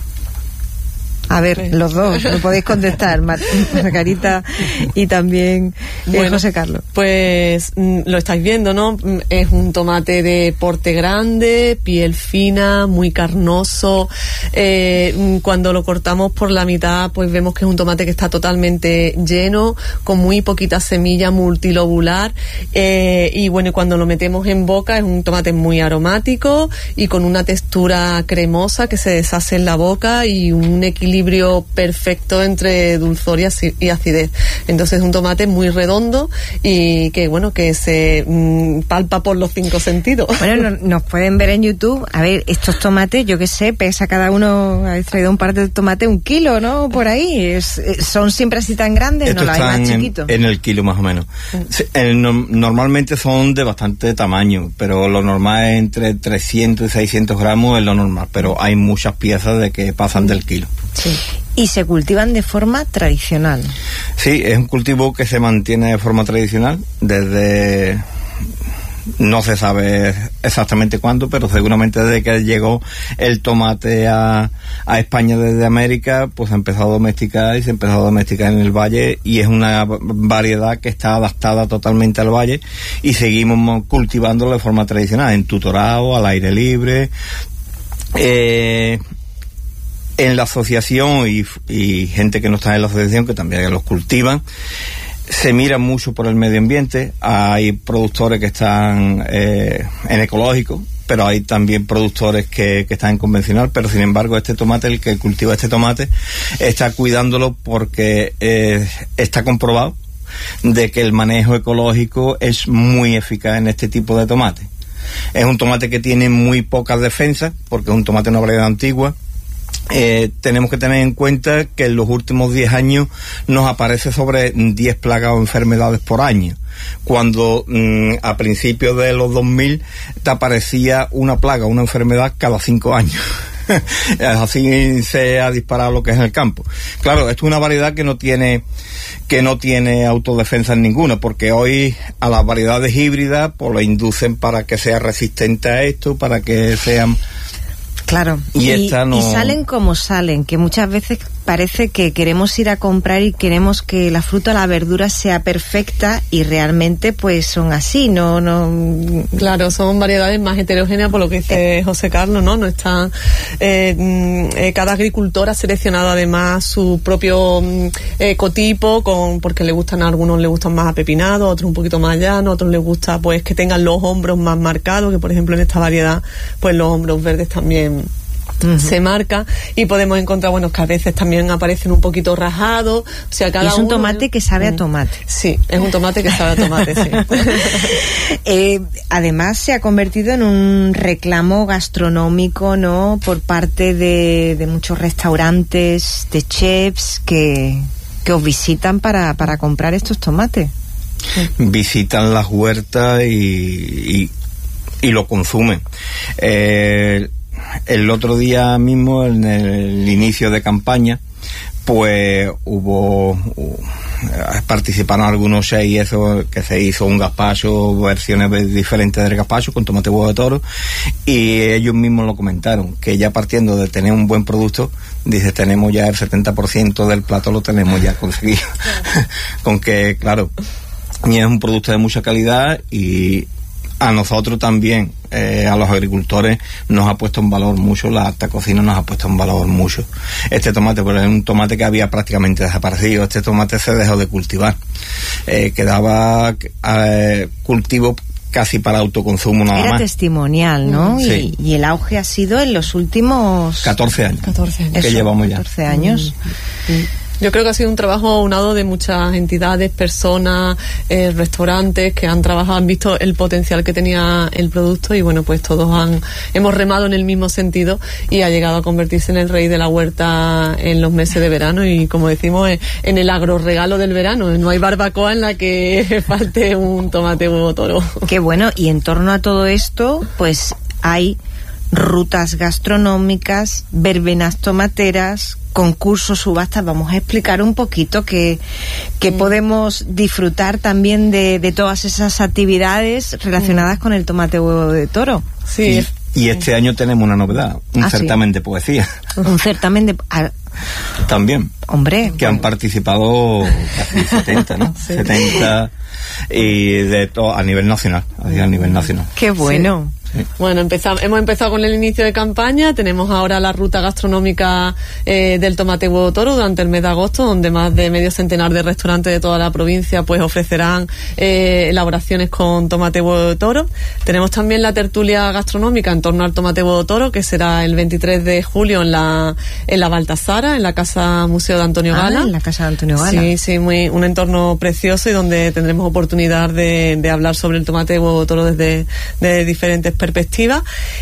A ver, los dos, me podéis contestar, Margarita y también eh, bueno, José Carlos. Pues mm, lo estáis viendo, ¿no? Es un tomate de porte grande, piel fina, muy carnoso. Eh, cuando lo cortamos por la mitad, pues vemos que es un tomate que está totalmente lleno, con muy poquita semilla, multilobular. Eh, y bueno, y cuando lo metemos en boca es un tomate muy aromático y con una textura cremosa que se deshace en la boca y un equilibrio perfecto entre dulzor y acidez. Entonces es un tomate muy redondo y que bueno, que se mmm, palpa por los cinco sentidos. Bueno, no, nos pueden ver en YouTube. A ver, estos tomates, yo qué sé, pesa cada uno, habéis traído un par de tomate, un kilo, ¿no? Por ahí. Es, son siempre así tan grandes, estos no la hay más chiquito. En, en el kilo más o menos. Sí, el, no, normalmente son de bastante tamaño, pero lo normal es entre trescientos y seiscientos gramos, es lo normal, pero hay muchas piezas de que pasan del kilo. Sí. Y se cultivan de forma tradicional. Sí, es un cultivo que se mantiene de forma tradicional desde, no se sabe exactamente cuándo, pero seguramente desde que llegó el tomate a, a España desde América, pues se empezó a domesticar y se empezó a domesticar en el valle, y es una variedad que está adaptada totalmente al valle y seguimos cultivándolo de forma tradicional, en tutorado, al aire libre. Eh... En la asociación y, y gente que no está en la asociación, que también los cultivan, se mira mucho por el medio ambiente. Hay productores que están eh, en ecológico, pero hay también productores que, que están en convencional, pero sin embargo este tomate, el que cultiva este tomate, está cuidándolo porque eh, está comprobado de que el manejo ecológico es muy eficaz en este tipo de tomate. Es un tomate que tiene muy pocas defensas, porque es un tomate de una variedad antigua. Eh, tenemos que tener en cuenta que en los últimos diez años nos aparece sobre diez plagas o enfermedades por año, cuando mmm, a principios de los dos mil te aparecía una plaga, una enfermedad cada cinco años. Así se ha disparado lo que es en el campo. Claro, esto es una variedad que no tiene que no tiene autodefensa ninguna, porque hoy a las variedades híbridas pues lo inducen para que sea resistente a esto, para que sean... Claro, y, y, no... y salen como salen, que muchas veces parece que queremos ir a comprar y queremos que la fruta o la verdura sea perfecta y realmente pues son así, no no claro, son variedades más heterogéneas, por lo que dice José Carlos, ¿no? No están eh, eh, cada agricultor ha seleccionado además su propio eh, ecotipo, con porque le gustan, a algunos le gustan más apepinados, a otros un poquito más llanos, a otros les gusta pues que tengan los hombros más marcados, que por ejemplo en esta variedad pues los hombros verdes también Uh-huh. se marca, y podemos encontrar, bueno, que a veces también aparecen un poquito rajados, o sea, cada y es un uno... tomate que sabe a tomate. Sí, es un tomate que sabe a tomate, sí. eh, además se ha convertido en un reclamo gastronómico, ¿no?, por parte de, de muchos restaurantes, de chefs que, que os visitan para, para comprar estos tomates. Visitan las huertas y, y, y lo consumen. Eh, el otro día mismo, en el inicio de campaña, pues hubo, hubo participaron algunos chefs y eso, que se hizo un gazpacho, versiones diferentes del gazpacho con tomate huevo de toro, y ellos mismos lo comentaron, que ya partiendo de tener un buen producto, dice, tenemos ya el setenta por ciento del plato lo tenemos ya conseguido. Con que, claro, es un producto de mucha calidad, y a nosotros también, eh, a los agricultores, nos ha puesto en valor mucho, la alta cocina nos ha puesto en valor mucho. Este tomate, pues, es un tomate que había prácticamente desaparecido. Este tomate se dejó de cultivar. Eh, quedaba eh, cultivo casi para autoconsumo nada Era más. testimonial, ¿no? Sí. Y, y el auge ha sido en los últimos... catorce años. catorce años. Que Eso, llevamos ya. catorce años. Mm. Yo creo que ha sido un trabajo aunado de muchas entidades, personas, eh, restaurantes que han trabajado, han visto el potencial que tenía el producto, y bueno, pues todos han hemos remado en el mismo sentido, y ha llegado a convertirse en el rey de la huerta en los meses de verano, y como decimos, en el agrorregalo del verano. No hay barbacoa en la que falte un tomate huevo toro. Qué bueno. Y en torno a todo esto, pues hay rutas gastronómicas, verbenas tomateras, concursos, subastas. Vamos a explicar un poquito que, que mm. podemos disfrutar también de, de todas esas actividades relacionadas mm. con el tomate huevo de toro. Sí. Y, y este año tenemos una novedad, un ah, certamen sí. de poesía. Un certamen de... Ah, también. Hombre. Que han participado casi setenta, ¿no? Sí. setenta, y de todo a nivel nacional, a nivel nacional. Qué bueno. Sí. Sí. Bueno, empezamos, hemos empezado con el inicio de campaña. Tenemos ahora la ruta gastronómica eh, del tomate huevo toro durante el mes de agosto, donde más de medio centenar de restaurantes de toda la provincia pues ofrecerán eh, elaboraciones con tomate huevo de toro. Tenemos también la tertulia gastronómica en torno al tomate huevo toro, que será el veintitrés de julio en la en la Baltasara, en la Casa Museo de Antonio Gala. Ah, en la Casa de Antonio Gala. Sí, sí, muy, un entorno precioso, y donde tendremos oportunidad de, de hablar sobre el tomate huevo toro desde, desde diferentes perspectiva.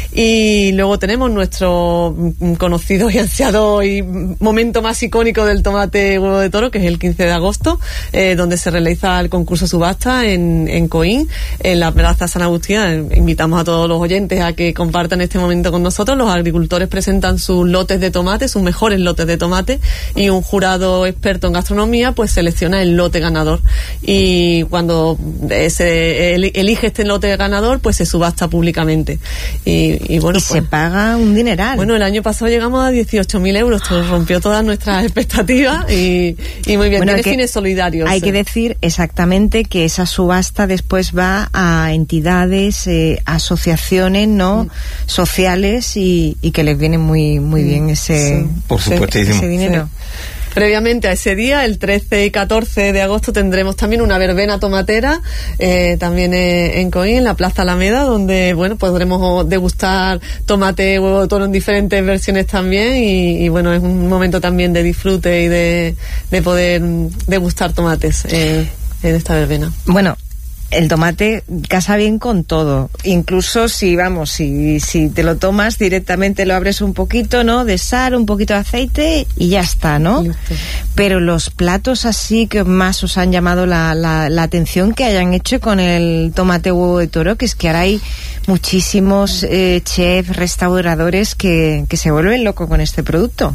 Y luego tenemos nuestro conocido y ansiado y momento más icónico del tomate huevo de toro, que es el quince de agosto, eh, donde se realiza el concurso subasta en, en Coín, en la Plaza San Agustín. Invitamos a todos los oyentes a que compartan este momento con nosotros. Los agricultores presentan sus lotes de tomate, sus mejores lotes de tomate, y un jurado experto en gastronomía pues selecciona el lote ganador, y cuando eh, se elige este lote ganador pues se subasta públicamente. Y, y bueno, y pues, se paga un dineral. Bueno, el año pasado llegamos a dieciocho mil euros, esto rompió todas nuestras expectativas, y, y muy bien. Bueno, tiene que fines solidarios. Hay que decir exactamente que esa subasta después va a entidades, eh, asociaciones, ¿no? Mm. sociales, y, y que les viene muy muy mm. bien ese, sí. Por supuestísimo. ese dinero. Sí. Previamente a ese día, el trece y catorce de agosto, tendremos también una verbena tomatera, eh, también eh, en Coín, en la Plaza Alameda, donde, bueno, podremos degustar tomate, huevo de toro en diferentes versiones también, y, y bueno, es un momento también de disfrute y de, de poder degustar tomates eh, en esta verbena. Bueno, el tomate casa bien con todo, incluso si vamos, si, si te lo tomas directamente, lo abres un poquito, ¿no? De sal, un poquito de aceite y ya está, ¿no? Listo. Pero los platos así que más os han llamado la, la, la atención que hayan hecho con el tomate huevo de toro, que es que ahora hay muchísimos eh, chefs, restauradores que, que se vuelven locos con este producto.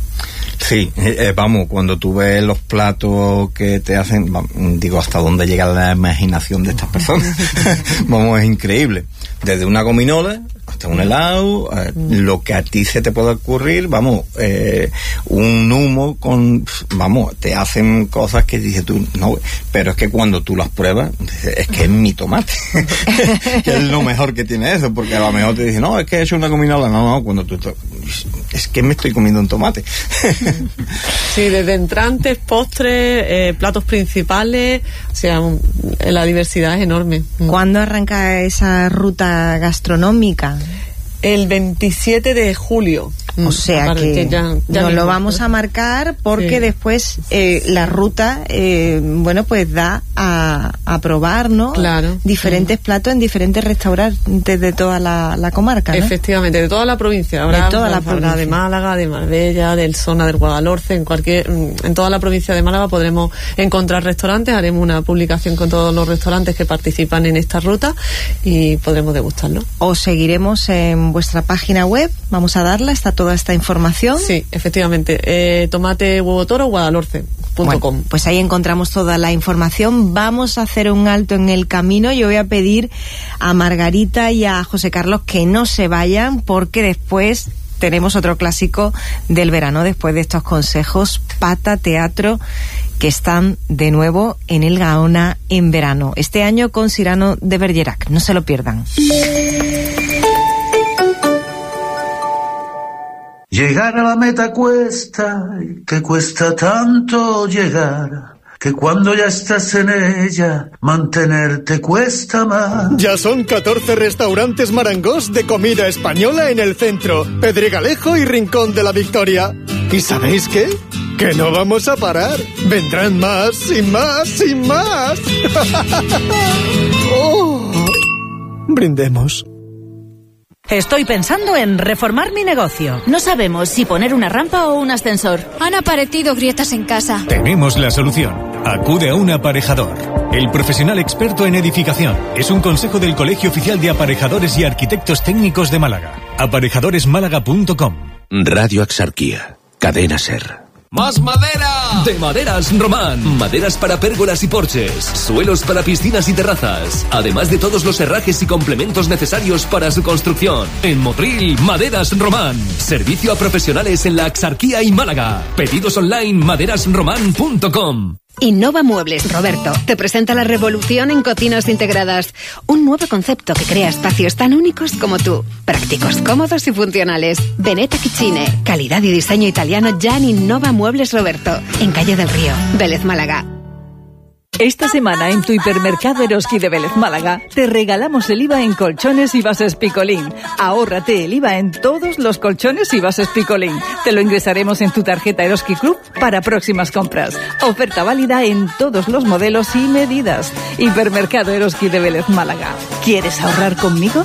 Sí, eh, vamos, cuando tú ves los platos que te hacen, digo, hasta dónde llega la imaginación de estas personas. Vamos, es increíble. Desde una gominola hasta un helado, eh, lo que a ti se te pueda ocurrir, vamos, eh, un humo con, vamos, te hacen cosas que dices tú, no, pero es que cuando tú las pruebas, es que es mi tomate, que es lo mejor que tiene eso, porque a lo mejor te dicen, no, es que he hecho una gominola, no, no, cuando tú, es que me estoy comiendo un tomate. Sí, desde entrantes, postres, eh, platos principales, o sea, un, la diversidad es enorme. ¿Cuándo arranca esa ruta gastronómica? El veintisiete de julio. O sea que, que ya, ya nos mismo, lo vamos a marcar, porque sí. después eh, la ruta, eh, bueno, pues da a, a probar, ¿no? Claro. Diferentes sí. platos en diferentes restaurantes de toda la, la comarca, ¿no? Efectivamente, de toda la provincia. Habrá, de toda la provincia. Habrá de Málaga, de Marbella, del Sona, del Guadalhorce, en cualquier, en toda la provincia de Málaga podremos encontrar restaurantes. Haremos una publicación con todos los restaurantes que participan en esta ruta y podremos degustarlo. Os seguiremos en vuestra página web, vamos a darla, está todo toda esta información? Sí, efectivamente. Eh, tomate huevo toro guadalhorce punto com. Bueno, pues ahí encontramos toda la información. Vamos a hacer un alto en el camino. Yo voy a pedir a Margarita y a José Carlos que no se vayan, porque después tenemos otro clásico del verano, después de estos consejos. Pata Teatro, que están de nuevo en el Gaona en verano. Este año con Cyrano de Bergerac. No se lo pierdan. Llegar a la meta cuesta, que cuesta tanto llegar, que cuando ya estás en ella, mantenerte cuesta más. Ya son catorce restaurantes Marangos de comida española en el centro, Pedregalejo y Rincón de la Victoria. ¿Y sabéis qué? Que no vamos a parar. Vendrán más y más y más. Oh. Brindemos. Estoy pensando en reformar mi negocio. No sabemos si poner una rampa o un ascensor. Han aparecido grietas en casa. Tenemos la solución. Acude a un aparejador. El profesional experto en edificación. Es un consejo del Colegio Oficial de Aparejadores y Arquitectos Técnicos de Málaga. aparejadores málaga punto com. Radio Axarquía. Cadena SER. ¡Más madera! De Maderas Román. Maderas para pérgolas y porches. Suelos para piscinas y terrazas. Además de todos los herrajes y complementos necesarios para su construcción. En Motril, Maderas Román. Servicio a profesionales en la Axarquía y Málaga. Pedidos online maderas román punto com. Innova Muebles, Roberto, te presenta la revolución en cocinas integradas. Un nuevo concepto que crea espacios tan únicos como tú. Prácticos, cómodos y funcionales. Veneta Kitchine, calidad y diseño italiano ya en Innova Muebles, Roberto. En Calle del Río, Vélez, Málaga. Esta semana en tu hipermercado Eroski de Vélez, Málaga, te regalamos el I V A en colchones y bases Picolín. Ahórrate el I V A en todos los colchones y bases Picolín. Te lo ingresaremos en tu tarjeta Eroski Club para próximas compras. Oferta válida en todos los modelos y medidas. Hipermercado Eroski de Vélez, Málaga. ¿Quieres ahorrar conmigo?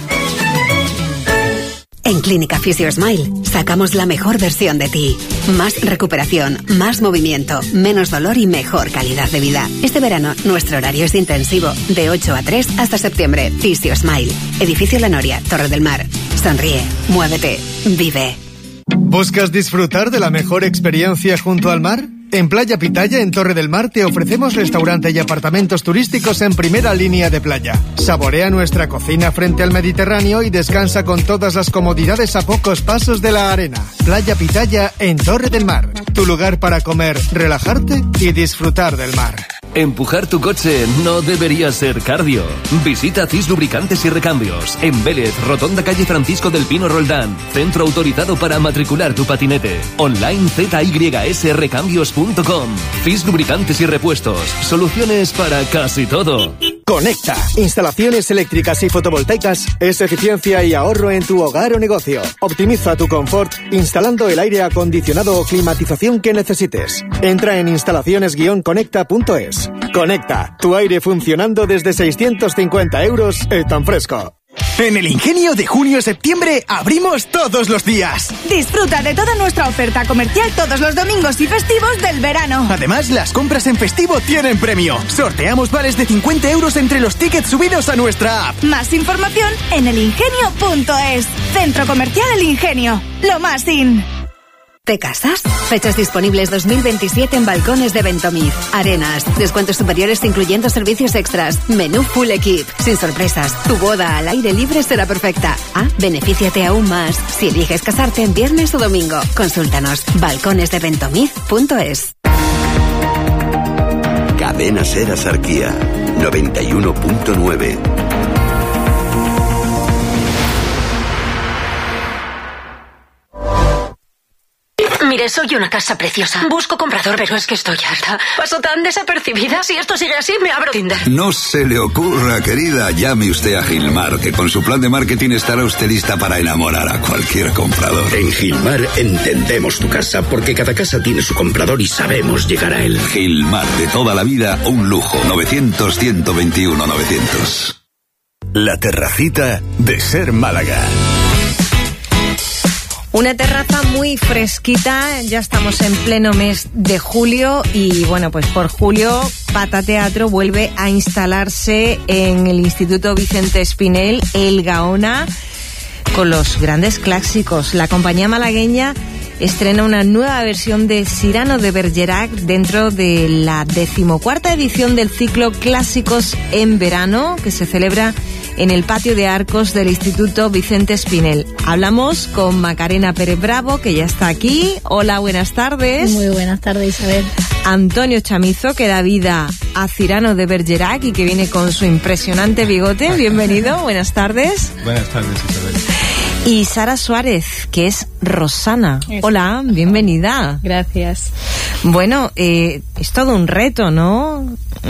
En Clínica Physio Smile sacamos la mejor versión de ti. Más recuperación, más movimiento, menos dolor y mejor calidad de vida. Este verano nuestro horario es intensivo, de ocho a tres hasta septiembre. Physio Smile, Edificio La Noria, Torre del Mar. Sonríe, muévete, vive. ¿Buscas disfrutar de la mejor experiencia junto al mar? En Playa Pitaya, en Torre del Mar, te ofrecemos restaurante y apartamentos turísticos en primera línea de playa. Saborea nuestra cocina frente al Mediterráneo y descansa con todas las comodidades a pocos pasos de la arena. Playa Pitaya, en Torre del Mar. Tu lugar para comer, relajarte y disfrutar del mar. Empujar tu coche no debería ser cardio. Visita Cis Lubricantes y Recambios en Vélez, Rotonda Calle Francisco del Pino Roldán. Centro autorizado para matricular tu patinete. Online z y s recambios punto com. Cis Lubricantes y Repuestos. Soluciones para casi todo. Conecta. Instalaciones eléctricas y fotovoltaicas es eficiencia y ahorro en tu hogar o negocio. Optimiza tu confort instalando el aire acondicionado o climatización que necesites. Entra en instalaciones guion conecta punto es. Conecta, tu aire funcionando desde seiscientos cincuenta euros y tan fresco. En el Ingenio de junio a septiembre abrimos todos los días. Disfruta de toda nuestra oferta comercial todos los domingos y festivos del verano. Además, las compras en festivo tienen premio. Sorteamos vales de cincuenta euros entre los tickets subidos a nuestra app. Más información en el ingenio punto es. Centro Comercial El Ingenio. Lo más in. ¿Te casas? Fechas disponibles dos mil veintisiete en Balcones de Ventomir. Arenas, descuentos superiores incluyendo servicios extras, menú full equip, sin sorpresas. Tu boda al aire libre será perfecta. Ah, benefíciate aún más si eliges casarte en viernes o domingo. Consúltanos, balcones de ventomir punto es. Cadena SER Axarquía, noventa y uno punto nueve. Mire, soy una casa preciosa. Busco comprador, pero es que estoy harta. Paso tan desapercibida. Si esto sigue así, me abro Tinder. No se le ocurra, querida. Llame usted a Gilmar, que con su plan de marketing estará usted lista para enamorar a cualquier comprador. En Gilmar entendemos tu casa, porque cada casa tiene su comprador y sabemos llegar a él. Gilmar, de toda la vida, un lujo. novecientos, ciento veintiuno, novecientos. La terracita de SER Málaga. Una terraza muy fresquita, ya estamos en pleno mes de julio y bueno, pues por julio Pata Teatro vuelve a instalarse en el Instituto Vicente Espinel, el Gaona. con los grandes clásicos. La compañía malagueña estrena una nueva versión de Cyrano de Bergerac dentro de la decimocuarta edición del ciclo Clásicos en Verano, que se celebra en el patio de Arcos del Instituto Vicente Espinel. Hablamos con Macarena Pérez Bravo, que ya está aquí. Hola, buenas tardes. Muy buenas tardes, Isabel. Antonio Chamizo, que da vida a Cyrano de Bergerac y que viene con su impresionante bigote. Bienvenido, buenas tardes. Buenas tardes, Isabel. Y Sara Suárez, que es Rosana. Hola, bienvenida. Gracias. Bueno, eh, es todo un reto, ¿no?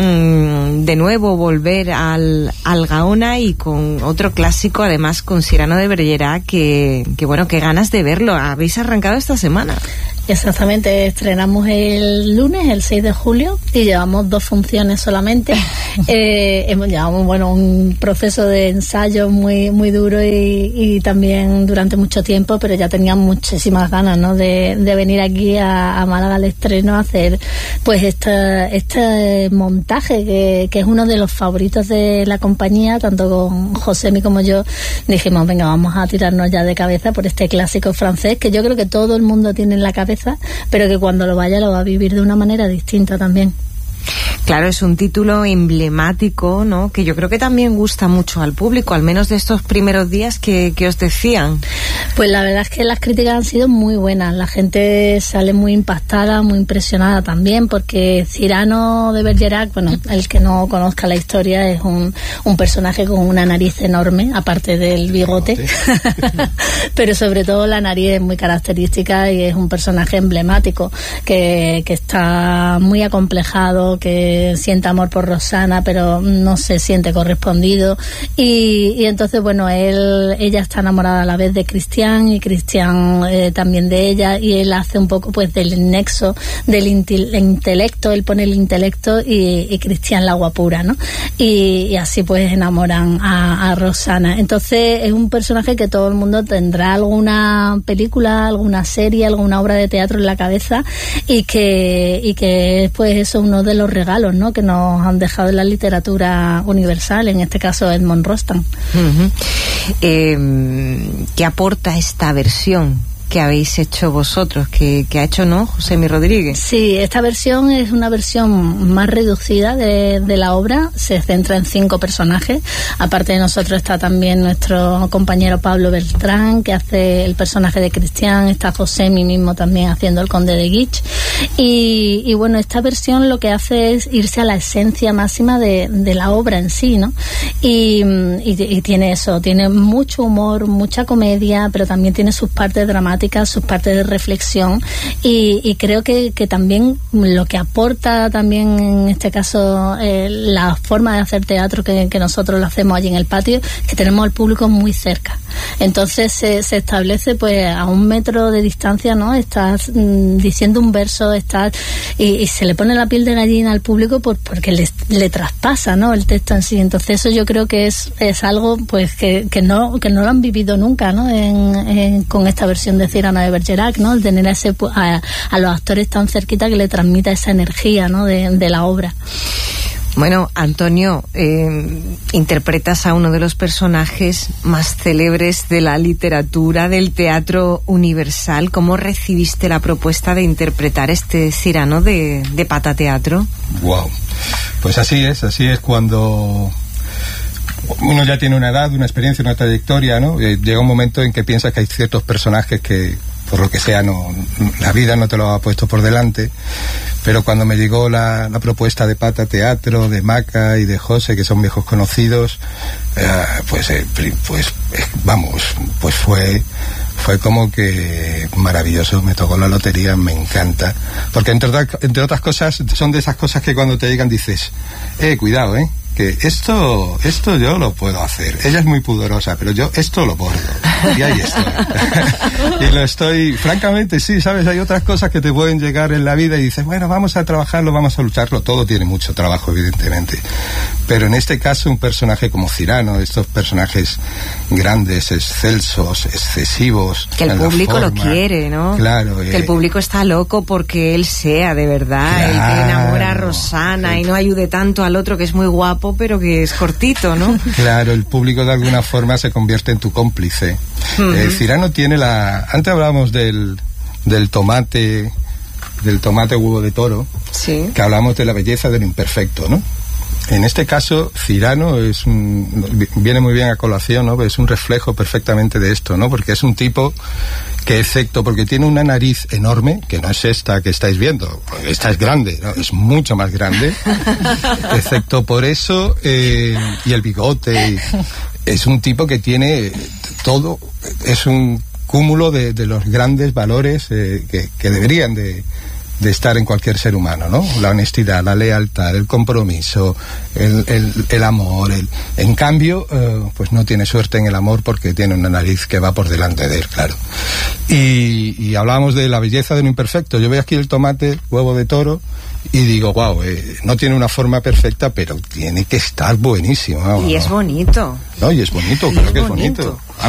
Mm, de nuevo volver al, al Gaona y con otro clásico, además con Cyrano de Bergerac, que, que bueno, qué ganas de verlo. Habéis arrancado esta semana. Exactamente, estrenamos el lunes, el seis de julio, y llevamos dos funciones solamente. eh, hemos llevado bueno, un proceso de ensayo muy muy duro y, y también durante mucho tiempo, pero ya teníamos muchísimas ganas, ¿no? de, de venir aquí a, a Málaga al estreno a hacer pues este, este montaje que, que es uno de los favoritos de la compañía, tanto con Josemi como yo. Dijimos, venga, vamos a tirarnos ya de cabeza por este clásico francés que yo creo que todo el mundo tiene en la cabeza, pero que cuando lo vaya lo va a vivir de una manera distinta también. Claro, es un título emblemático, ¿no? Que yo creo que también gusta mucho al público, al menos de estos primeros días que, que os decían. Pues la verdad es que las críticas han sido muy buenas. La gente sale muy impactada, muy impresionada también, porque Cyrano de Bergerac, bueno, el que no conozca la historia, es un, un personaje con una nariz enorme, aparte del bigote. Pero sobre todo la nariz es muy característica y es un personaje emblemático que, que está muy acomplejado, que siente amor por Rosana pero no se siente correspondido y, y entonces bueno, él ella está enamorada a la vez de Cristian y Cristian eh, también de ella, y él hace un poco pues del nexo del intel- intelecto, él pone el intelecto y, y Cristian la guapura, ¿no? Y, y así pues enamoran a, a Rosana. Entonces es un personaje que todo el mundo tendrá alguna película, alguna serie, alguna obra de teatro en la cabeza, y que y que pues eso es uno de los regalos, ¿no? que nos han dejado en la literatura universal, en este caso Edmond Rostand. Uh-huh. eh, ¿Qué aporta esta versión que habéis hecho vosotros, que, que ha hecho, ¿no?, Josemi Rodríguez? Sí, esta versión es una versión más reducida de, de la obra, se centra en cinco personajes. Aparte de nosotros está también nuestro compañero Pablo Beltrán, que hace el personaje de Cristian, está Josemi mismo también haciendo el conde de Guich, y, y bueno, esta versión lo que hace es irse a la esencia máxima de, de la obra en sí, ¿no? Y, y, y tiene eso, tiene mucho humor, mucha comedia, pero también tiene sus partes dramáticas, sus partes de reflexión, y, y creo que, que también lo que aporta también en este caso eh, la forma de hacer teatro que, que nosotros lo hacemos allí en el patio, es que tenemos al público muy cerca. Entonces se, se establece pues a un metro de distancia, ¿no? Estás mm, diciendo un verso, estás y, y se le pone la piel de gallina al público por, porque le, le traspasa, ¿no?, el texto en sí. Entonces eso yo creo que es, es algo pues que, que no que no lo han vivido nunca, ¿no?, en, en, con esta versión de Cyrano de Bergerac, ¿no?, el tener a, ese, a, a los actores tan cerquita que le transmita esa energía, ¿no?, de, de la obra. Bueno, Antonio, eh, interpretas a uno de los personajes más célebres de la literatura, del teatro universal. ¿Cómo recibiste la propuesta de interpretar este Cyrano de, de Pata Teatro? Wow, pues así es, así es cuando uno ya tiene una edad, una experiencia, una trayectoria, ¿no? Eh, llega un momento en que piensas que hay ciertos personajes que, por lo que sea, no, la vida no te lo ha puesto por delante, pero cuando me llegó la, la propuesta de Pata Teatro, de Maca y de José, que son viejos conocidos, eh, pues, eh, pues eh, vamos, pues fue fue como que maravilloso, me tocó la lotería, me encanta, porque entre otras, entre otras cosas, son de esas cosas que cuando te llegan dices, eh, cuidado, eh, que esto esto yo lo puedo hacer. Ella es muy pudorosa, pero yo esto lo bordo. Y ahí estoy. Y lo estoy, francamente, sí, ¿sabes? Hay otras cosas que te pueden llegar en la vida y dices, bueno, vamos a trabajarlo, vamos a lucharlo. Todo tiene mucho trabajo, evidentemente. Pero en este caso un personaje como Cyrano, estos personajes grandes, excelsos, excesivos, que el público lo quiere, ¿no? Claro. Que eh, el público está loco porque él sea de verdad, claro, el que enamora a Rosana y no ayude tanto al otro que es muy guapo pero que es cortito, ¿no? Claro, el público de alguna forma se convierte en tu cómplice. Uh-huh. eh, Cyrano tiene la... Antes hablábamos del, del tomate, del tomate huevo de toro, sí, que hablamos de la belleza de lo imperfecto, ¿no? En este caso, Cyrano es un, viene muy bien a colación, ¿no? Es un reflejo perfectamente de esto, ¿no? Porque es un tipo que, excepto porque tiene una nariz enorme, que no es esta que estáis viendo, esta es grande, ¿no? Es mucho más grande, excepto por eso, eh, y el bigote, y es un tipo que tiene todo, es un cúmulo de, de los grandes valores eh, que, que deberían de... de estar en cualquier ser humano, ¿no? La honestidad, la lealtad, el compromiso, el, el, el amor. El... En cambio, eh, pues no tiene suerte en el amor porque tiene una nariz que va por delante de él, claro. Y, y hablábamos de la belleza de lo imperfecto. Yo veo aquí el tomate, huevo de toro, y digo, wow, eh, no tiene una forma perfecta, pero tiene que estar buenísimo. Wow, y ¿no? es bonito. No, y es bonito, y creo es que bonito. es bonito. Ah,